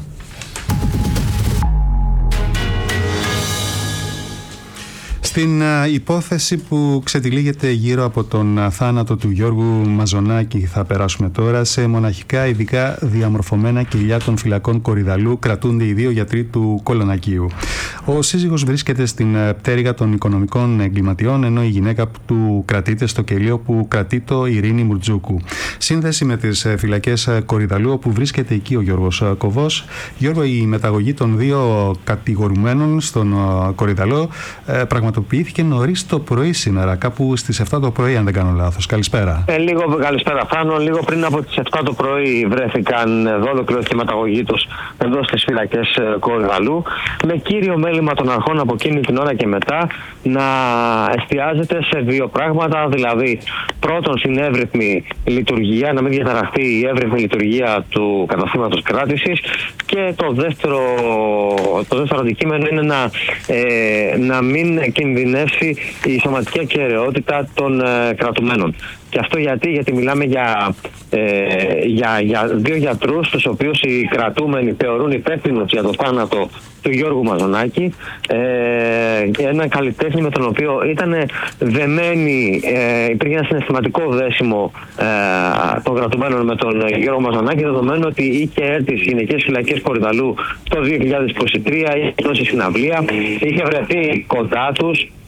Στην υπόθεση που ξετυλίγεται γύρω από τον θάνατο του Γιώργου Μαζονάκη θα περάσουμε τώρα. Σε μοναχικά ειδικά διαμορφωμένα κοιλιά των φυλακών Κορυδαλού κρατούνται οι δύο γιατροί του Κολονακίου. Ο σύζυγος βρίσκεται στην πτέρυγα των οικονομικών εγκληματιών, ενώ η γυναίκα του κρατείται στο κελίο που κρατεί το Ειρήνη Μουρτζούκου. Σύνδεση με τις φυλακές Κορυδαλού, όπου βρίσκεται εκεί ο Γιώργος Κοβός. Γιώργο, η μεταγωγή των δύο κατηγορουμένων στον Κορυδαλό πραγματοποιήθηκε νωρίς το πρωί σήμερα, κάπου στις επτά το πρωί, αν δεν κάνω λάθος. Καλησπέρα. Ε, λίγο, καλησπέρα, Φάνο. Λίγο πριν από τις επτά το πρωί βρέθηκαν εδώ, ολοκληρώθηκε η μεταγωγή τους εδώ στις φυλακές Κορυδαλού, με κύριο μέλημα των αρχών από εκείνη την ώρα και μετά να εστιάζεται σε δύο πράγματα. Δηλαδή, πρώτον, στην εύρυθμη λειτουργία, να μην διαταραχθεί η εύρυθμη λειτουργία του καταστήματος κράτησης, και το δεύτερο, το δεύτερο αντικείμενο είναι να, ε, να μην κινδυνεύσει η σωματική ακεραιότητα των ε, κρατουμένων. Και αυτό γιατί, γιατί μιλάμε για, ε, για, για δύο γιατρούς, τους οποίους οι κρατούμενοι θεωρούν υπεύθυνους για το θάνατο του Γιώργου Μαζονάκη, ε, έναν καλλιτέχνη με τον οποίο ήταν δεμένοι, ε, υπήρχε ένα συναισθηματικό δέσιμο ε, των κρατουμένων με τον Γιώργο Μαζονάκη, δεδομένου ότι είχε έρθει στις γυναικείες φυλακές Κορυδαλού το δύο χιλιάδες είκοσι τρία, είχε δώσει συναυλία, είχε βρεθεί κοντά τους,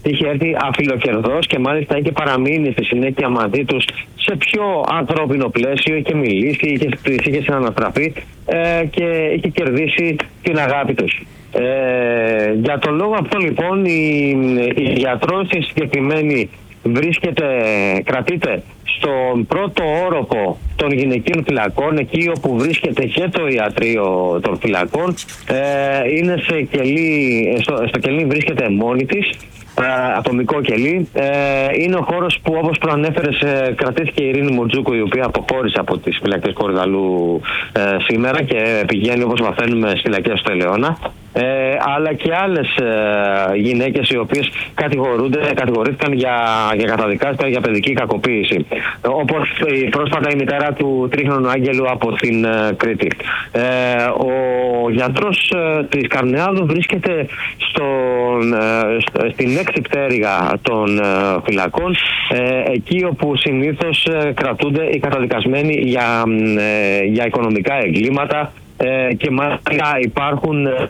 είχε έρθει αφιλοκερδός και μάλιστα είχε παραμείνει στη συνέχεια μαζί τους σε πιο ανθρώπινο πλαίσιο, είχε μιλήσει, είχε, είχε συναναστραφεί ε, και είχε κερδίσει την αγάπη τους. Ε, για τον λόγο αυτό λοιπόν η, η γιατρός στη συγκεκριμένη βρίσκεται, κρατείται στον πρώτο όροφο των γυναικείων φυλακών, εκεί όπου βρίσκεται και το ιατρείο των φυλακών. Ε, είναι σε κελί, στο, στο κελί βρίσκεται μόνη της, ε, ατομικό κελί. Ε, είναι ο χώρος που, όπως προανέφερες, ε, κρατήθηκε η Ειρήνη Μουρτζούκου, η οποία αποχώρησε από τις φυλακές Κορυδαλού ε, σήμερα και πηγαίνει, όπως μαθαίνουμε, στις φυλακές του Ελαιώνα. Ε, αλλά και άλλες ε, γυναίκες οι οποίες κατηγορούνται, κατηγορήθηκαν για, για καταδικάστηκαν για παιδική κακοποίηση. Όπως η, πρόσφατα η μητέρα του τρίχρονου Άγγελου από την ε, Κρήτη. Ε, ο γιατρός ε, της Καρνεάδου βρίσκεται στον, ε, στην έκτη πτέρυγα των ε, φυλακών, ε, εκεί όπου συνήθως ε, κρατούνται οι καταδικασμένοι για, ε, για οικονομικά εγκλήματα ε, και μάλιστα υπάρχουν ε,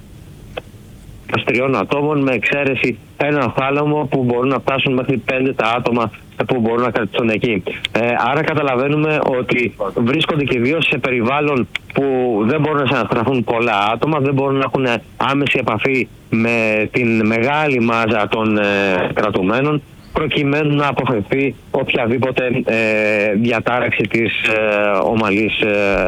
τριών ατόμων, με εξαίρεση έναν θάλαμο που μπορούν να φτάσουν μέχρι πέντε τα άτομα που μπορούν να κρατηθούν εκεί. Ε, άρα καταλαβαίνουμε ότι βρίσκονται και ιδίως σε περιβάλλον που δεν μπορούν να συναστραφούν πολλά άτομα, δεν μπορούν να έχουν άμεση επαφή με την μεγάλη μάζα των ε, κρατουμένων, προκειμένου να αποφευθεί οποιαδήποτε ε, διατάραξη της ε, ομαλής,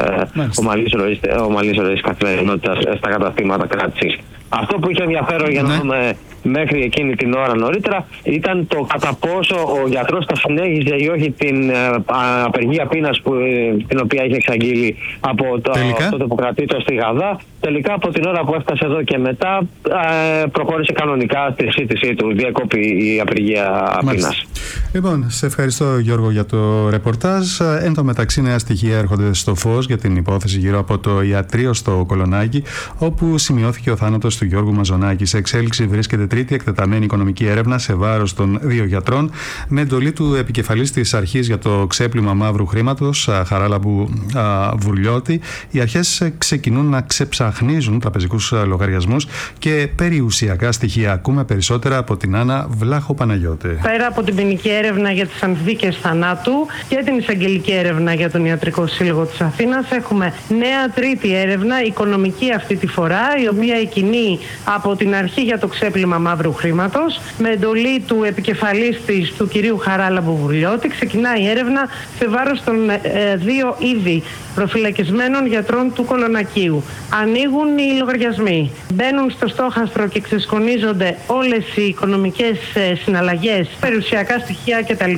ε, ομαλής, ροής, ομαλής ροής καθημερινότητας στα καταστήματα κράτησης. Αυτό που είχε ενδιαφέρον για να ναι. δούμε μέχρι εκείνη την ώρα νωρίτερα ήταν το κατά πόσο ο γιατρός θα συνέχιζε ή όχι την ε, απεργία πείνας που, ε, την οποία είχε εξαγγείλει από το, τότε που κρατείται στη Γαδά. Τελικά από την ώρα που έφτασε εδώ και μετά ε, προχώρησε κανονικά στη σύντησή του, διακόπη η απεργία πείνας. Λοιπόν, σε ευχαριστώ Γιώργο για το ρεπορτάζ. Εν τω μεταξύ, νέα στοιχεία έρχονται στο φως για την υπόθεση γύρω από το ιατρείο στο Κολονάκι, όπου σημειώθηκε ο θάνατος του Γιώργου Μαζονάκη. Σε εξέλιξη βρίσκεται τρίτη εκτεταμένη οικονομική έρευνα σε βάρος των δύο γιατρών, με εντολή του επικεφαλής της αρχής για το ξέπλυμα μαύρου χρήματος, Χαράλαμπου Βουρλιώτη. Οι αρχές ξεκινούν να ξεψαχνίζουν τραπεζικούς λογαριασμούς και περιουσιακά στοιχεία. Ακούμε περισσότερα από την Άννα Βλάχο Παναγιώτη. Πέρα από την ποινική έρευνα για τις ανθδίκες θανάτου και την εισαγγελική έρευνα για τον Ιατρικό Σύλλογο της Αθήνας, έχουμε νέα τρίτη έρευνα, οικονομική αυτή τη φορά, η οποία εκκινεί από την αρχή για το ξέπλυμα μαύρου χρήματος, με εντολή του επικεφαλής της, του κυρίου Χαράλαμπου Βουρλιώτη. Ξεκινάει η έρευνα σε βάρος των ε, δύο ήδη προφυλακισμένων γιατρών του Κολονακίου. Ανοίγουν οι λογαριασμοί, μπαίνουν στο στόχαστρο και ξεσκονίζονται όλες οι οικονομικές ε, συναλλαγές, περιουσιακά στοιχεία κτλ,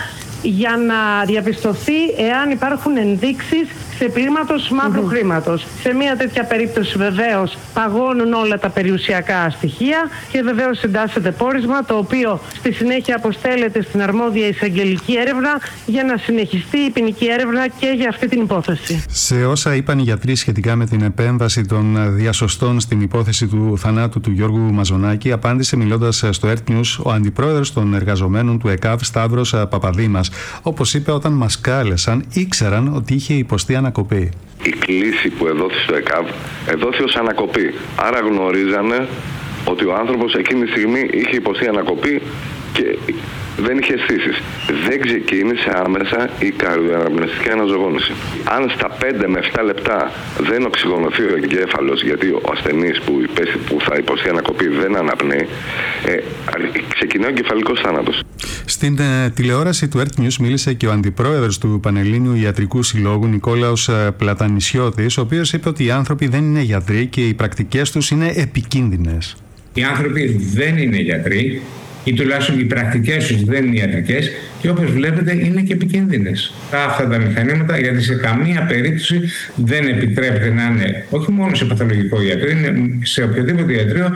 για να διαπιστωθεί εάν υπάρχουν ενδείξεις ξεπλήματος μαύρου mm-hmm. χρήματος. Σε μια τέτοια περίπτωση βεβαίως παγώνουν όλα τα περιουσιακά στοιχεία και βεβαίως συντάσσεται πόρισμα, το οποίο στη συνέχεια αποστέλλεται στην αρμόδια εισαγγελική έρευνα για να συνεχιστεί η ποινική έρευνα και για αυτή την υπόθεση. Σε όσα είπαν οι γιατροί σχετικά με την επέμβαση των διασωστών στην υπόθεση του θανάτου του Γιώργου Μαζονάκη, απάντησε μιλώντας στο Earth News ο αντιπρόεδρος των εργαζομένων του ΕΚΑΒ, Σταύρος Παπαδήμας. Όπως είπε, όταν μας κάλεσαν ήξεραν ότι είχε υποστεί ανακοπή. Η κλίση που εδόθη στο ΕΚΑΒ εδόθη ως ανακοπή. Άρα γνωρίζανε ότι ο άνθρωπος εκείνη τη στιγμή είχε υποστεί ανακοπή και δεν είχε αισθήσεις. Δεν ξεκίνησε άμεσα η καρδιοαναπνευστική αναζωογόνηση. Αν στα πέντε με επτά λεπτά δεν οξυγονωθεί ο εγκέφαλος, γιατί ο ασθενής που, που θα υποστεί ανακοπή δεν αναπνέει, ε, ξεκινάει ο εγκεφαλικός θάνατος. Στην ε, τηλεόραση του Earth News μίλησε και ο αντιπρόεδρος του Πανελλήνιου Ιατρικού Συλλόγου, Νικόλαος ε, Πλατανισιώτης, ο οποίος είπε ότι οι άνθρωποι δεν είναι γιατροί και οι πρακτικές τους είναι επικίνδυνες. Οι άνθρωποι δεν είναι γιατροί, ή τουλάχιστον οι πρακτικές τους δεν είναι ιατρικές, και όπως βλέπετε είναι και επικίνδυνες αυτά τα μηχανήματα, γιατί σε καμία περίπτωση δεν επιτρέπεται να είναι όχι μόνο σε παθολογικό ιατρείο, είναι σε οποιοδήποτε ιατρείο.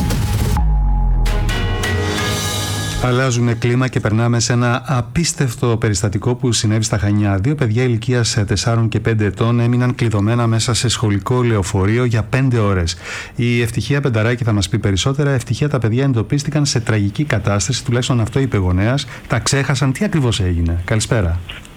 Αλλάζουμε κλίμα και περνάμε σε ένα απίστευτο περιστατικό που συνέβη στα Χανιά. Δύο παιδιά ηλικίας τεσσάρων και πέντε ετών έμειναν κλειδωμένα μέσα σε σχολικό λεωφορείο για πέντε ώρες. Η Ευτυχία Πενταράκη θα μας πει περισσότερα. Ευτυχία, τα παιδιά εντοπίστηκαν σε τραγική κατάσταση, τουλάχιστον αυτό είπε γονέας. Τα ξέχασαν. Τι ακριβώς έγινε? Καλησπέρα.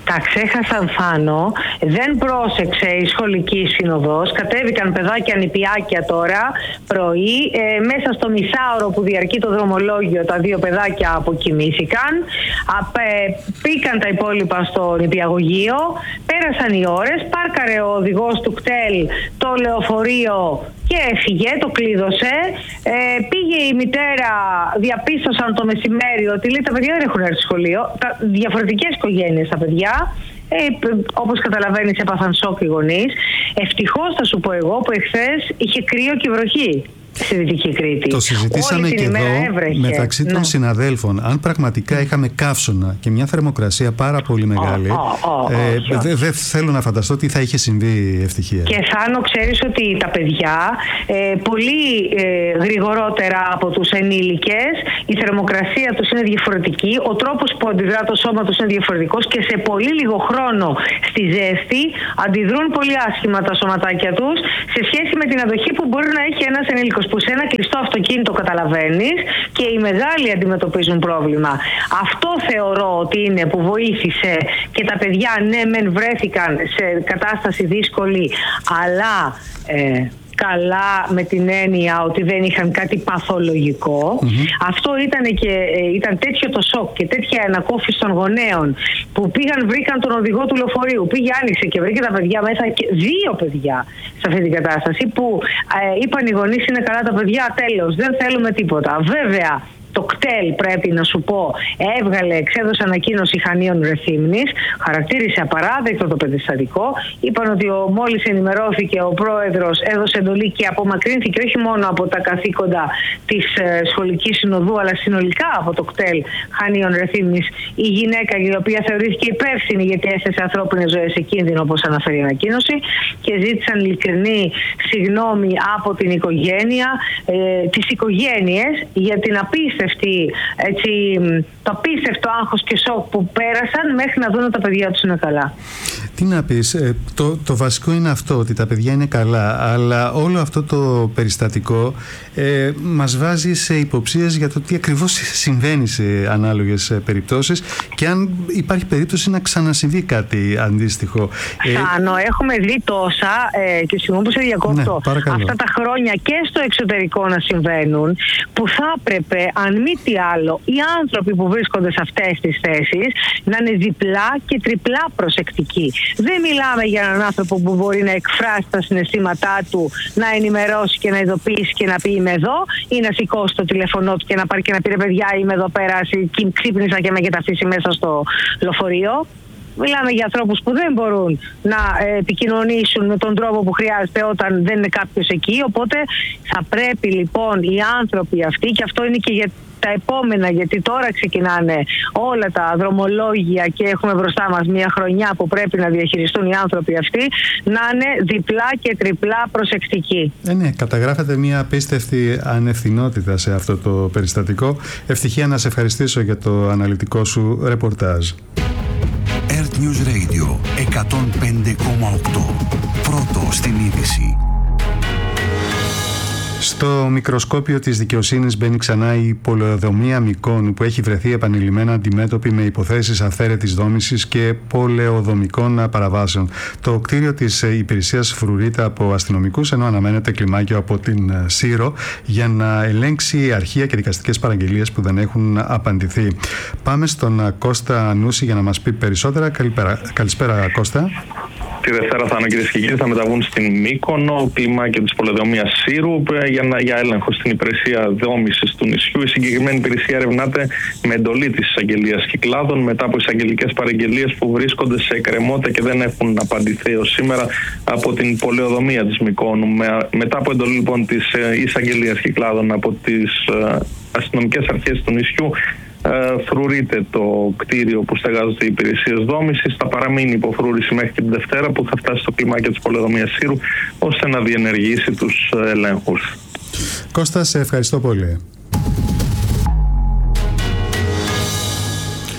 Τα ξέχασαν, Θάνο, δεν πρόσεξε η σχολική συνοδός, κατέβηκαν παιδάκια νηπιάκια τώρα πρωί, ε, μέσα στο μισάωρο που διαρκεί το δρομολόγιο τα δύο παιδάκια αποκοιμήθηκαν, απε, πήγαν τα υπόλοιπα στο νηπιαγωγείο, πέρασαν οι ώρες, πάρκαρε ο οδηγός του κτέλ το λεωφορείο και έφυγε, το κλείδωσε. Ε, πήγε η μητέρα, διαπίστωσαν το μεσημέρι ότι λέει, τα παιδιά δεν έχουν έρθει σχολείο. Τα, διαφορετικές οικογένειες τα παιδιά. Ε, όπως καταλαβαίνεις, έπαθαν σοκ οι γονείς. Ευτυχώς, θα σου πω εγώ, που εχθές είχε κρύο και βροχή στη Δυτική Κρήτη. Το συζητήσαμε και εδώ έβρεχε. μεταξύ των ναι. συναδέλφων. Αν πραγματικά είχαμε καύσωνα και μια θερμοκρασία πάρα πολύ μεγάλη, oh, oh, oh, ε, δεν δε θέλω να φανταστώ τι θα είχε συμβεί, ευτυχία. Και Θάνο, ξέρεις ότι τα παιδιά ε, πολύ ε, γρηγορότερα από τους ενήλικες, η θερμοκρασία τους είναι διαφορετική, ο τρόπος που αντιδρά το σώμα τους είναι διαφορετικός και σε πολύ λίγο χρόνο στη ζέστη αντιδρούν πολύ άσχημα τα σωματάκια τους σε σχέση με την αντοχή που μπορεί να έχει ένας ενήλικος, που σε ένα κλειστό αυτοκίνητο καταλαβαίνεις και οι μεγάλοι αντιμετωπίζουν πρόβλημα. Αυτό θεωρώ ότι είναι που βοήθησε και τα παιδιά ναι μεν βρέθηκαν σε κατάσταση δύσκολη, αλλά ε, καλά με την έννοια ότι δεν είχαν κάτι παθολογικό. Mm-hmm. Αυτό ήταν και ε, ήταν τέτοιο το σοκ και τέτοια ανακόφιση των γονέων που πήγαν, βρήκαν τον οδηγό του λεωφορείου, πήγε, άνοιξε και βρήκε τα παιδιά μέσα, και δύο παιδιά σε αυτή την κατάσταση, που ε, είπαν οι γονείς, είναι καλά τα παιδιά, τέλος, δεν θέλουμε τίποτα. Βέβαια, το κτέλ, πρέπει να σου πω, έβγαλε, εξέδωσε ανακοίνωση Χανίων Ρεθύμνης, χαρακτήρισε απαράδεκτο το περιστατικό. Είπαν ότι ο, μόλις ενημερώθηκε ο πρόεδρος, έδωσε εντολή και απομακρύνθηκε όχι μόνο από τα καθήκοντα της ε, σχολικής συνοδού, αλλά συνολικά από το κτέλ Χανίων Ρεθύμνης, η γυναίκα η οποία θεωρήθηκε υπεύθυνη γιατί έθεσε ανθρώπινες ζωές σε κίνδυνο, όπως αναφέρει η ανακοίνωση, και ζήτησαν ειλικρινή συγγνώμη από την οικογένεια, ε, τις οικογένειες για την απίστευτη έτσι, το απίστευτο άγχος και σοκ που πέρασαν μέχρι να δουν ότι τα παιδιά τους είναι καλά. Τι να πεις, ε, το, το βασικό είναι αυτό, ότι τα παιδιά είναι καλά, αλλά όλο αυτό το περιστατικό ε, μας βάζει σε υποψίες για το τι ακριβώς συμβαίνει σε ανάλογες ε, περιπτώσεις και αν υπάρχει περίπτωση να ξανασυμβεί κάτι αντίστοιχο. Θάνο, ε, έχουμε δει τόσα ε, και συγγνώμη που σε διακόπτω, ναι, αυτά τα χρόνια και στο εξωτερικό να συμβαίνουν, που θα έπρεπε, αν μη τι άλλο, οι άνθρωποι που βρίσκονται σε αυτές τις θέσεις να είναι διπλά και τριπλά προσεκτικοί. Δεν μιλάμε για έναν άνθρωπο που μπορεί να εκφράσει τα συναισθήματά του, να ενημερώσει και να ειδοποιήσει και να πει είμαι εδώ, ή να σηκώσει το τηλεφωνό του και να πάρει και να πει ρε παιδιά, είμαι εδώ πέρα, ξύπνησα και με έχετε αφήσει μέσα στο λεωφορείο. Μιλάμε για ανθρώπους που δεν μπορούν να επικοινωνήσουν με τον τρόπο που χρειάζεται όταν δεν είναι κάποιος εκεί. Οπότε θα πρέπει λοιπόν οι άνθρωποι αυτοί, και αυτό είναι και για τα επόμενα, γιατί τώρα ξεκινάνε όλα τα δρομολόγια και έχουμε μπροστά μας μια χρονιά που πρέπει να διαχειριστούν οι άνθρωποι αυτοί, να είναι διπλά και τριπλά προσεκτικοί. Ε, ναι, καταγράφεται μια απίστευτη ανευθυνότητα σε αυτό το περιστατικό. Ευτυχία να σε ευχαριστήσω για το αναλυτικό σου ρεπορτάζ. Earth News Radio εκατόν πέντε κόμμα οκτώ. Πρώτο στην είδηση. Στο μικροσκόπιο της δικαιοσύνης μπαίνει ξανά η πολεοδομία Μυκόνου, που έχει βρεθεί επανειλημμένα αντιμέτωπη με υποθέσεις αυθαίρετης δόμησης και πολεοδομικών παραβάσεων. Το κτίριο της υπηρεσίας φρουρείται από αστυνομικούς, ενώ αναμένεται κλιμάκιο από την Σύρο για να ελέγξει αρχεία και δικαστικές παραγγελίες που δεν έχουν απαντηθεί. Πάμε στον Κώστα Νούση για να μας πει περισσότερα. Καλησπέρα, Καλησπέρα Κώστα. Τη Δευτέρα θα είναι, κυρίες και κύριοι, θα μεταβούν στην Μύκονο, κλιμάκιο της πολεοδομίας Σύρου, για, να, για έλεγχο στην υπηρεσία δόμησης του νησιού. Η συγκεκριμένη υπηρεσία ερευνάται με εντολή της εισαγγελίας Κυκλάδων μετά από εισαγγελικές παραγγελίες που βρίσκονται σε εκκρεμότητα και δεν έχουν απαντηθεί έως σήμερα από την πολεοδομία της Μυκόνου. Με, μετά από εντολή λοιπόν της εισαγγελίας Κυκλάδων από τις ε, αστυνομικές αρχές του νησιού, φρουρείται το κτίριο που στεγάζονται οι υπηρεσίες δόμησης. Θα παραμείνει υποφρούρηση μέχρι και την Δευτέρα, που θα φτάσει στο κλιμάκιο της πολεοδομίας Σύρου, ώστε να διενεργήσει τους ελέγχους. Κώστα, σε ευχαριστώ πολύ.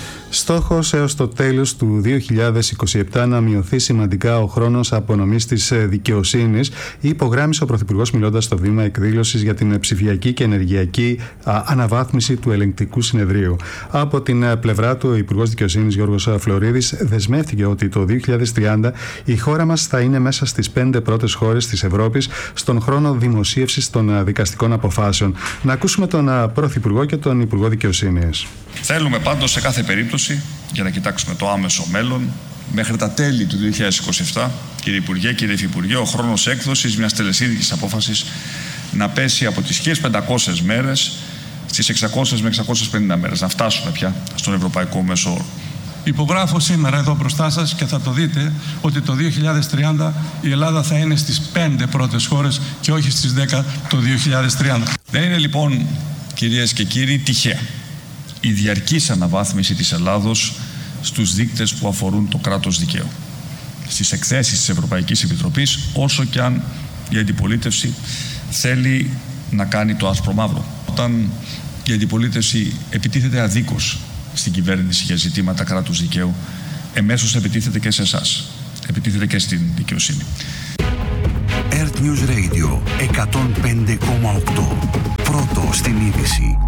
στόχος έως το τέλος του δύο χιλιάδες είκοσι επτά να μειωθεί σημαντικά ο χρόνος απονομής της δικαιοσύνης, υπογράμμισε ο Πρωθυπουργός μιλώντας στο βήμα εκδήλωσης για την ψηφιακή και ενεργειακή α, αναβάθμιση του Ελεγκτικού Συνεδρίου. Από την πλευρά του, ο Υπουργός Δικαιοσύνης Γιώργος Φλωρίδης δεσμεύτηκε ότι το δύο χιλιάδες τριάντα η χώρα μας θα είναι μέσα στις πέντε πρώτες χώρες της Ευρώπης στον χρόνο δημοσίευσης των δικαστικών αποφάσεων. Να ακούσουμε τον Πρωθυπουργό και τον Υπουργό Δικαιοσύνης. Θέλουμε πάντως σε κάθε περίπτωση, για να κοιτάξουμε το άμεσο μέλλον, μέχρι τα τέλη του δύο χιλιάδες είκοσι επτά, κύριε Υπουργέ, κύριε Υφυπουργέ, ο χρόνος έκδοσης μιας τελεσίδικης απόφασης να πέσει από τις χίλιες πεντακόσιες μέρες στις εξακόσιες με εξακόσιες πενήντα μέρες. Να φτάσουμε πια στον ευρωπαϊκό μέσο όρο. Υπογράφω σήμερα εδώ μπροστά σας και θα το δείτε ότι το δύο χιλιάδες τριάντα η Ελλάδα θα είναι στις πέντε πρώτες χώρες και όχι στις δέκα το δύο χιλιάδες τριάντα. Δεν είναι λοιπόν, κυρίες και κύριοι, τυχαία η διαρκής αναβάθμιση της Ελλάδος στους δείκτες που αφορούν το κράτος δικαίου. Στις εκθέσεις της Ευρωπαϊκής Επιτροπής, όσο και αν η αντιπολίτευση θέλει να κάνει το άσπρο μαύρο. Όταν η αντιπολίτευση επιτίθεται αδίκως στην κυβέρνηση για ζητήματα κράτους δικαίου, εμέσως επιτίθεται και σε εσάς. Επιτίθεται και στην δικαιοσύνη. Earth News Radio εκατόν πέντε κόμμα οκτώ. Πρώτο στην είδηση.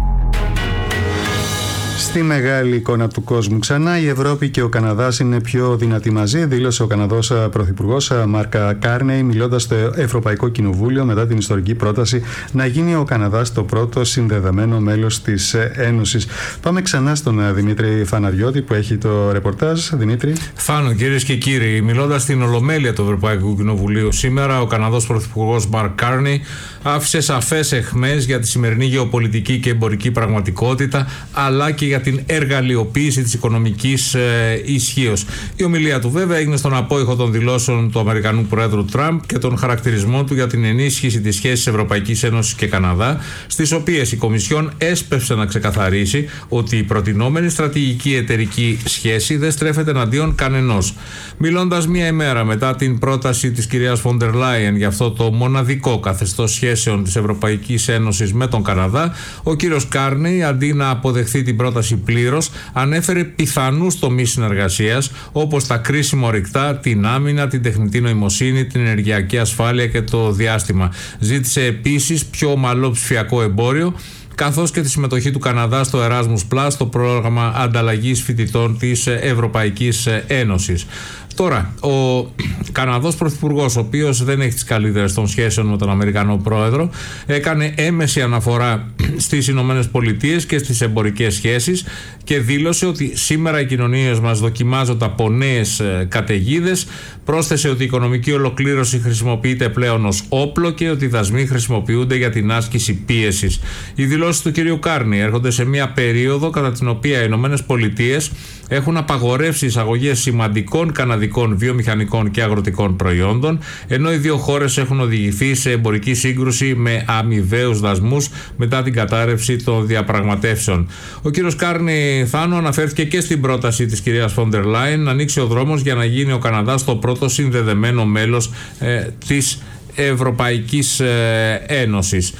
Στη μεγάλη εικόνα του κόσμου ξανά, η Ευρώπη και ο Καναδάς είναι πιο δυνατοί μαζί, δήλωσε ο Καναδός Πρωθυπουργός Μάρκ Κάρνεϊ, μιλώντας στο Ευρωπαϊκό Κοινοβούλιο μετά την ιστορική πρόταση να γίνει ο Καναδάς το πρώτο συνδεδεμένο μέλος της Ένωσης. Πάμε ξανά στον Δημήτρη Φαναριώτη που έχει το ρεπορτάζ. Δημήτρη. Φάνο, κυρίες και κύριοι, μιλώντας στην Ολομέλεια του Ευρωπαϊκού Κοινοβουλίου σήμερα, ο Καναδός Πρωθυπουργός Μάρκ Κάρνεϊ άφησε σαφές αιχμές για τη σημερινή γεωπολιτική και εμπορική πραγματικότητα, αλλά και για την εργαλειοποίηση της οικονομικής ε, ισχύως. Η ομιλία του βέβαια έγινε στον απόϊχο των δηλώσεων του Αμερικανού Προέδρου Τραμπ και των χαρακτηρισμών του για την ενίσχυση της σχέσης Ευρωπαϊκής Ένωσης και Καναδά, στις οποίες η Κομισιόν έσπευσε να ξεκαθαρίσει ότι η προτινόμενη στρατηγική εταιρική σχέση δεν στρέφεται εναντίον κανενός. Μιλώντας μία ημέρα μετά την πρόταση της κυρίας Φόντερ Λάιεν για αυτό το μοναδικό καθεστώς σχέσεων της Ευρωπαϊκής Ένωσης με τον Καναδά, ο κύριος Κάρνεϊ, αντί να αποδεχθεί την πρόταση πλήρως, ανέφερε πιθανούς τομείς συνεργασίας όπως τα κρίσιμα ορυκτά, την άμυνα, την τεχνητή νοημοσύνη, την ενεργειακή ασφάλεια και το διάστημα. Ζήτησε επίσης πιο ομαλό ψηφιακό εμπόριο, καθώς και τη συμμετοχή του Καναδά στο Erasmus Plus, το πρόγραμμα ανταλλαγής φοιτητών της Ευρωπαϊκής Ένωσης. Τώρα, ο Καναδός Πρωθυπουργός, ο οποίος δεν έχει τις καλύτερες των σχέσεων με τον Αμερικανό Πρόεδρο, έκανε έμεση αναφορά στις Ηνωμένες Πολιτείες και στις εμπορικές σχέσεις και δήλωσε ότι σήμερα οι κοινωνίες μας δοκιμάζονται από νέες καταιγίδες. Πρόσθεσε ότι η οικονομική ολοκλήρωση χρησιμοποιείται πλέον ως όπλο και ότι οι δασμοί χρησιμοποιούνται για την άσκηση πίεσης. Οι δηλώσεις του κυρίου Κάρνεϊ έρχονται σε μια περίοδο κατά την οποία οι Ηνωμένες Πολιτείες έχουν απαγορεύσει εισαγωγές σημαντικών καναδικών βιομηχανικών και αγροτικών προϊόντων, ενώ οι δύο χώρες έχουν οδηγηθεί σε εμπορική σύγκρουση με αμοιβαίους δασμούς μετά την κατάρρευση των διαπραγματεύσεων. Ο κύριος Κάρνεϊ, Θάνο, αναφέρθηκε και στην πρόταση της κυρίας Φόντερ Λάιεν να ανοίξει ο δρόμος για να γίνει ο Καναδάς το πρώτο συνδεδεμένο μέλος ε, της Ευρωπαϊκής ε, Ένωσης.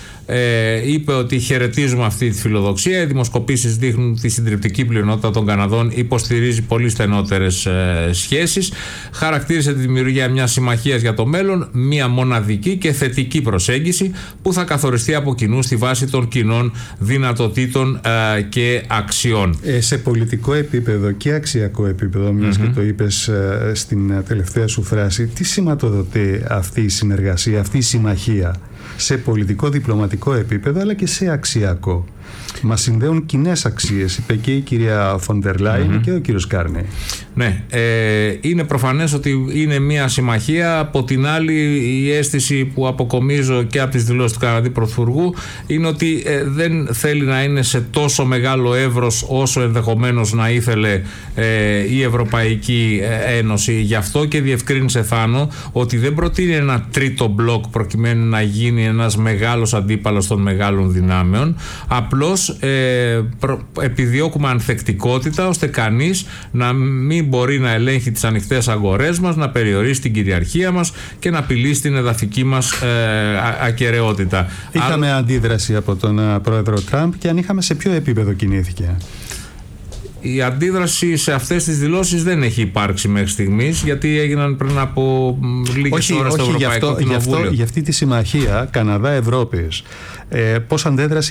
Ε, είπε ότι χαιρετίζουμε αυτή τη φιλοδοξία. Οι δημοσκοπήσεις δείχνουν ότι η συντριπτική πλειονότητα των Καναδών υποστηρίζει πολύ στενότερες ε, σχέσεις. Χαρακτήρισε τη δημιουργία μιας συμμαχίας για το μέλλον, μια μοναδική και θετική προσέγγιση που θα καθοριστεί από κοινού στη βάση των κοινών δυνατοτήτων ε, και αξιών. Ε, σε πολιτικό επίπεδο και αξιακό επίπεδο, μιας mm-hmm. και το είπες ε, στην τελευταία σου φράση, τι σηματοδοτεί αυτή η συνεργασία, αυτή η συμμαχία σε πολιτικό, διπλωματικό επίπεδο αλλά και σε αξιακό? Μας συνδέουν κοινές αξίες, είπε και η κυρία Φόντερ Λάιεν mm-hmm. και ο κύριος Κάρνεϊ. Ναι, ε, είναι προφανές ότι είναι μια συμμαχία. Από την άλλη, η αίσθηση που αποκομίζω και από τις δηλώσεις του Καναδί Πρωθυπουργού είναι ότι ε, δεν θέλει να είναι σε τόσο μεγάλο εύρος όσο ενδεχομένως να ήθελε ε, η Ευρωπαϊκή Ένωση. Γι' αυτό και διευκρίνησε, Θάνο, ότι δεν προτείνει ένα τρίτο μπλοκ προκειμένου να γίνει ένας μεγάλος αντίπαλος των μεγάλων δυνάμεων. Απλώς ε, προ, επιδιώκουμε ανθεκτικότητα ώστε κανείς να μην μπορεί να ελέγχει τις ανοιχτές αγορές μας, να περιορίσει την κυριαρχία μας και να απειλήσει την εδαφική μας ε, α, ακεραιότητα. Είχαμε Α... αντίδραση από τον uh, πρόεδρο Τραμπ, και αν είχαμε, σε ποιο επίπεδο κινήθηκε? η αντίδραση σε αυτές τις δηλώσεις δεν έχει υπάρξει μέχρι στιγμής, γιατί έγιναν πριν από λίγες ώρες στο Ευρωπαϊκό Κοινοβούλιο. Γι' αυτό, για αυτή τη συμμαχία Καναδά-Ευρώπης, ε, πώς,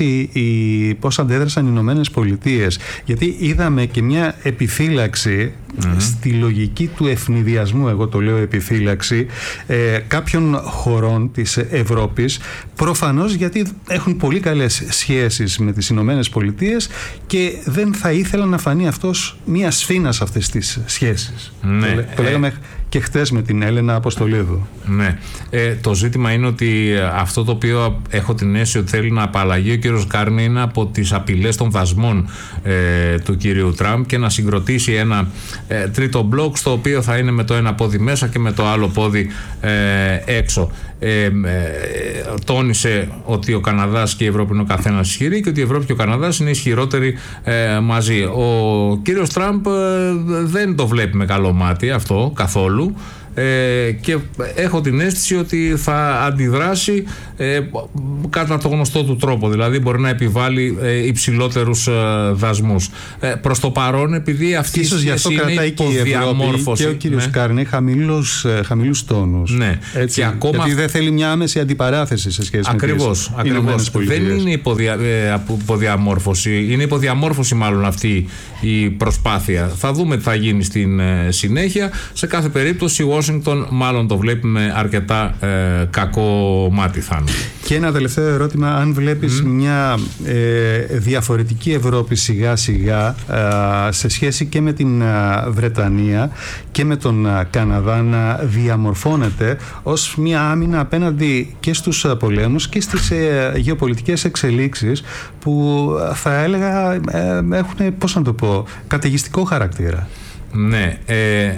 οι, πώς αντέδρασαν οι Ηνωμένες Πολιτείες, γιατί είδαμε και μια επιφύλαξη mm-hmm. στη λογική του ευνηδιασμού, εγώ το λέω επιφύλαξη, ε, κάποιων χωρών της Ευρώπης, προφανώς γιατί έχουν πολύ καλές σχέσεις με τις Ηνωμένες Πολιτείες και δεν θα ήθελαν να φανεί αυτός μια σφήνα σε αυτές τις σχέσεις. Ναι, το, το λέγαμε ε... και χτες με την Έλενα Αποστολίδου. Ναι. Ε, το ζήτημα είναι ότι αυτό το οποίο έχω την αίσθηση ότι θέλει να απαλλαγεί ο κύριος Κάρνη είναι από τις απειλές των δασμών ε, του κύριου Τραμπ και να συγκροτήσει ένα ε, τρίτο μπλοκ στο οποίο θα είναι με το ένα πόδι μέσα και με το άλλο πόδι ε, έξω. Ε, ε, τόνισε ότι ο Καναδάς και η Ευρώπη είναι ο καθένας ισχυροί και ότι η Ευρώπη και ο Καναδάς είναι ισχυρότεροι ε, μαζί. Ο κύριος Τραμπ ε, δεν το βλέπει με καλό μάτι αυτό καθόλου. Ε, και έχω την αίσθηση ότι θα αντιδράσει ε, κατά το γνωστό του τρόπο, δηλαδή μπορεί να επιβάλλει ε, υψηλότερους ε, δασμούς. Ε, προς το παρόν, επειδή αυτή η σχέση είναι υποδιαμόρφωση. Και ο κύριος ναι. Κάρνη χαμηλούς, ε, χαμηλούς τόνους. Ναι. Έτσι, και ακόμα... Γιατί δεν θέλει μια άμεση αντιπαράθεση σε σχέση ακριβώς, με τις Ηνωμένες Πολιτείες. Δεν είναι υποδια, ε, υποδιαμόρφωση, είναι υποδιαμόρφωση μάλλον αυτή η προσπάθεια. Θα δούμε τι θα γίνει στην ε, συνέχεια. Σε κάθε περίπτωση μάλλον το βλέπει με αρκετά ε, κακό μάτι, Θάνο. Και ένα τελευταίο ερώτημα, αν βλέπεις mm. μια ε, διαφορετική Ευρώπη σιγά σιγά ε, σε σχέση και με την ε, Βρετανία και με τον ε, Καναδά να διαμορφώνεται ως μια άμυνα απέναντι και στους ε, πολέμους και στις ε, γεωπολιτικές εξελίξεις που ε, θα έλεγα ε, έχουν, πώς να το πω, καταιγιστικό χαρακτήρα. Ναι, ε,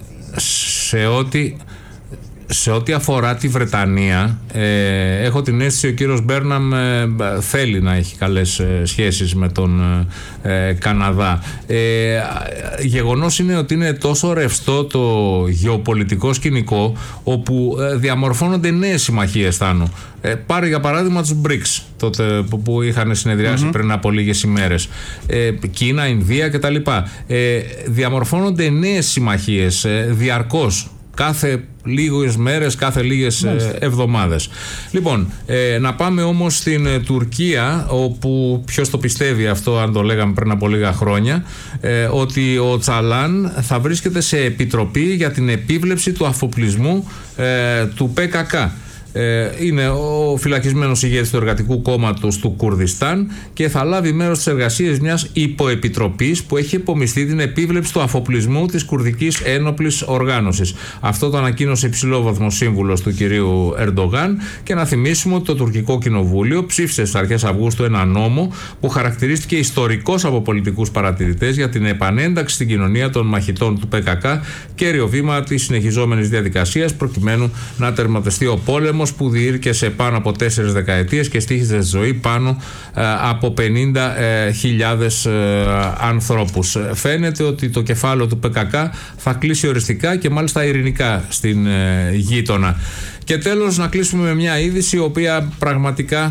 σε ό,τι σε ό,τι αφορά τη Βρετανία, ε, έχω την αίσθηση ο κύριος Μπέρναμ ε, θέλει να έχει καλές ε, σχέσεις με τον ε, Καναδά. Ε, γεγονός είναι ότι είναι τόσο ρευστό το γεωπολιτικό σκηνικό, όπου ε, διαμορφώνονται νέες συμμαχίες, Θάνο. Ε, πάρε για παράδειγμα τους μπρικς, τότε που, που είχαν συνεδριάσει mm-hmm. πριν από λίγες ημέρες. Ε, Κίνα, Ινδία κτλ. Ε, διαμορφώνονται νέες συμμαχίες ε, διαρκώς. Κάθε λίγες μέρες, κάθε λίγες ε, εβδομάδες. Λοιπόν, ε, να πάμε όμως στην ε, Τουρκία, όπου ποιος το πιστεύει αυτό, αν το λέγαμε πριν από λίγα χρόνια, ε, ότι ο Τσαλάν θα βρίσκεται σε επιτροπή για την επίβλεψη του αφοπλισμού ε, του πι κέι κέι. Είναι ο φυλακισμένος ηγέτης του Εργατικού Κόμματος του Κουρδιστάν και θα λάβει μέρος στις εργασίες μιας υποεπιτροπής που έχει υπομειστεί την επίβλεψη του αφοπλισμού της Κουρδικής Ένοπλης Οργάνωσης. Αυτό το ανακοίνωσε υψηλόβαθμος σύμβουλος του κυρίου Ερντογάν, και να θυμίσουμε ότι το τουρκικό κοινοβούλιο ψήφισε στις αρχές Αυγούστου ένα νόμο που χαρακτηρίστηκε ιστορικός από πολιτικούς παρατηρητές για την επανένταξη στην κοινωνία των μαχητών του πι κέι κέι, κέριο βήμα της συνεχιζόμενης διαδικασίας προκειμένου να τερματιστεί ο πόλεμος που διήρκεσε πάνω από τέσσερις δεκαετίες και στοίχιζε στη ζωή πάνω ε, από πενήντα χιλιάδες ε, ανθρώπους. Φαίνεται ότι το κεφάλαιο του πι κέι κέι θα κλείσει οριστικά και μάλιστα ειρηνικά στην ε, γείτονα. Και τέλος, να κλείσουμε με μια είδηση, η οποία πραγματικά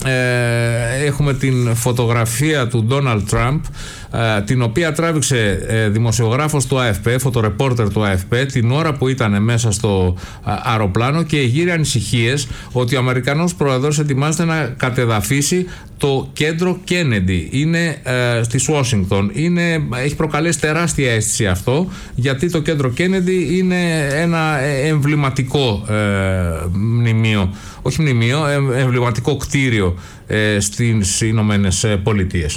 ε, έχουμε την φωτογραφία του Ντόναλντ Τραμπ, Uh, την οποία τράβηξε uh, δημοσιογράφος του Α Εφ Πι, φωτορεπόρτερ του Α Εφ Πι, την ώρα που ήταν μέσα στο uh, αεροπλάνο, και γύρει ανησυχίες ότι ο Αμερικανός πρόεδρος ετοιμάζεται να κατεδαφίσει το κέντρο Κέννεντι. Είναι uh, στη Ουάσιγκτον. Είναι, έχει προκαλέσει τεράστια αίσθηση αυτό, γιατί το κέντρο Κέννεντι είναι ένα εμβληματικό uh, μνημείο, όχι μνημείο, εμβληματικό κτίριο uh, στις Ηνωμένες Πολιτείες.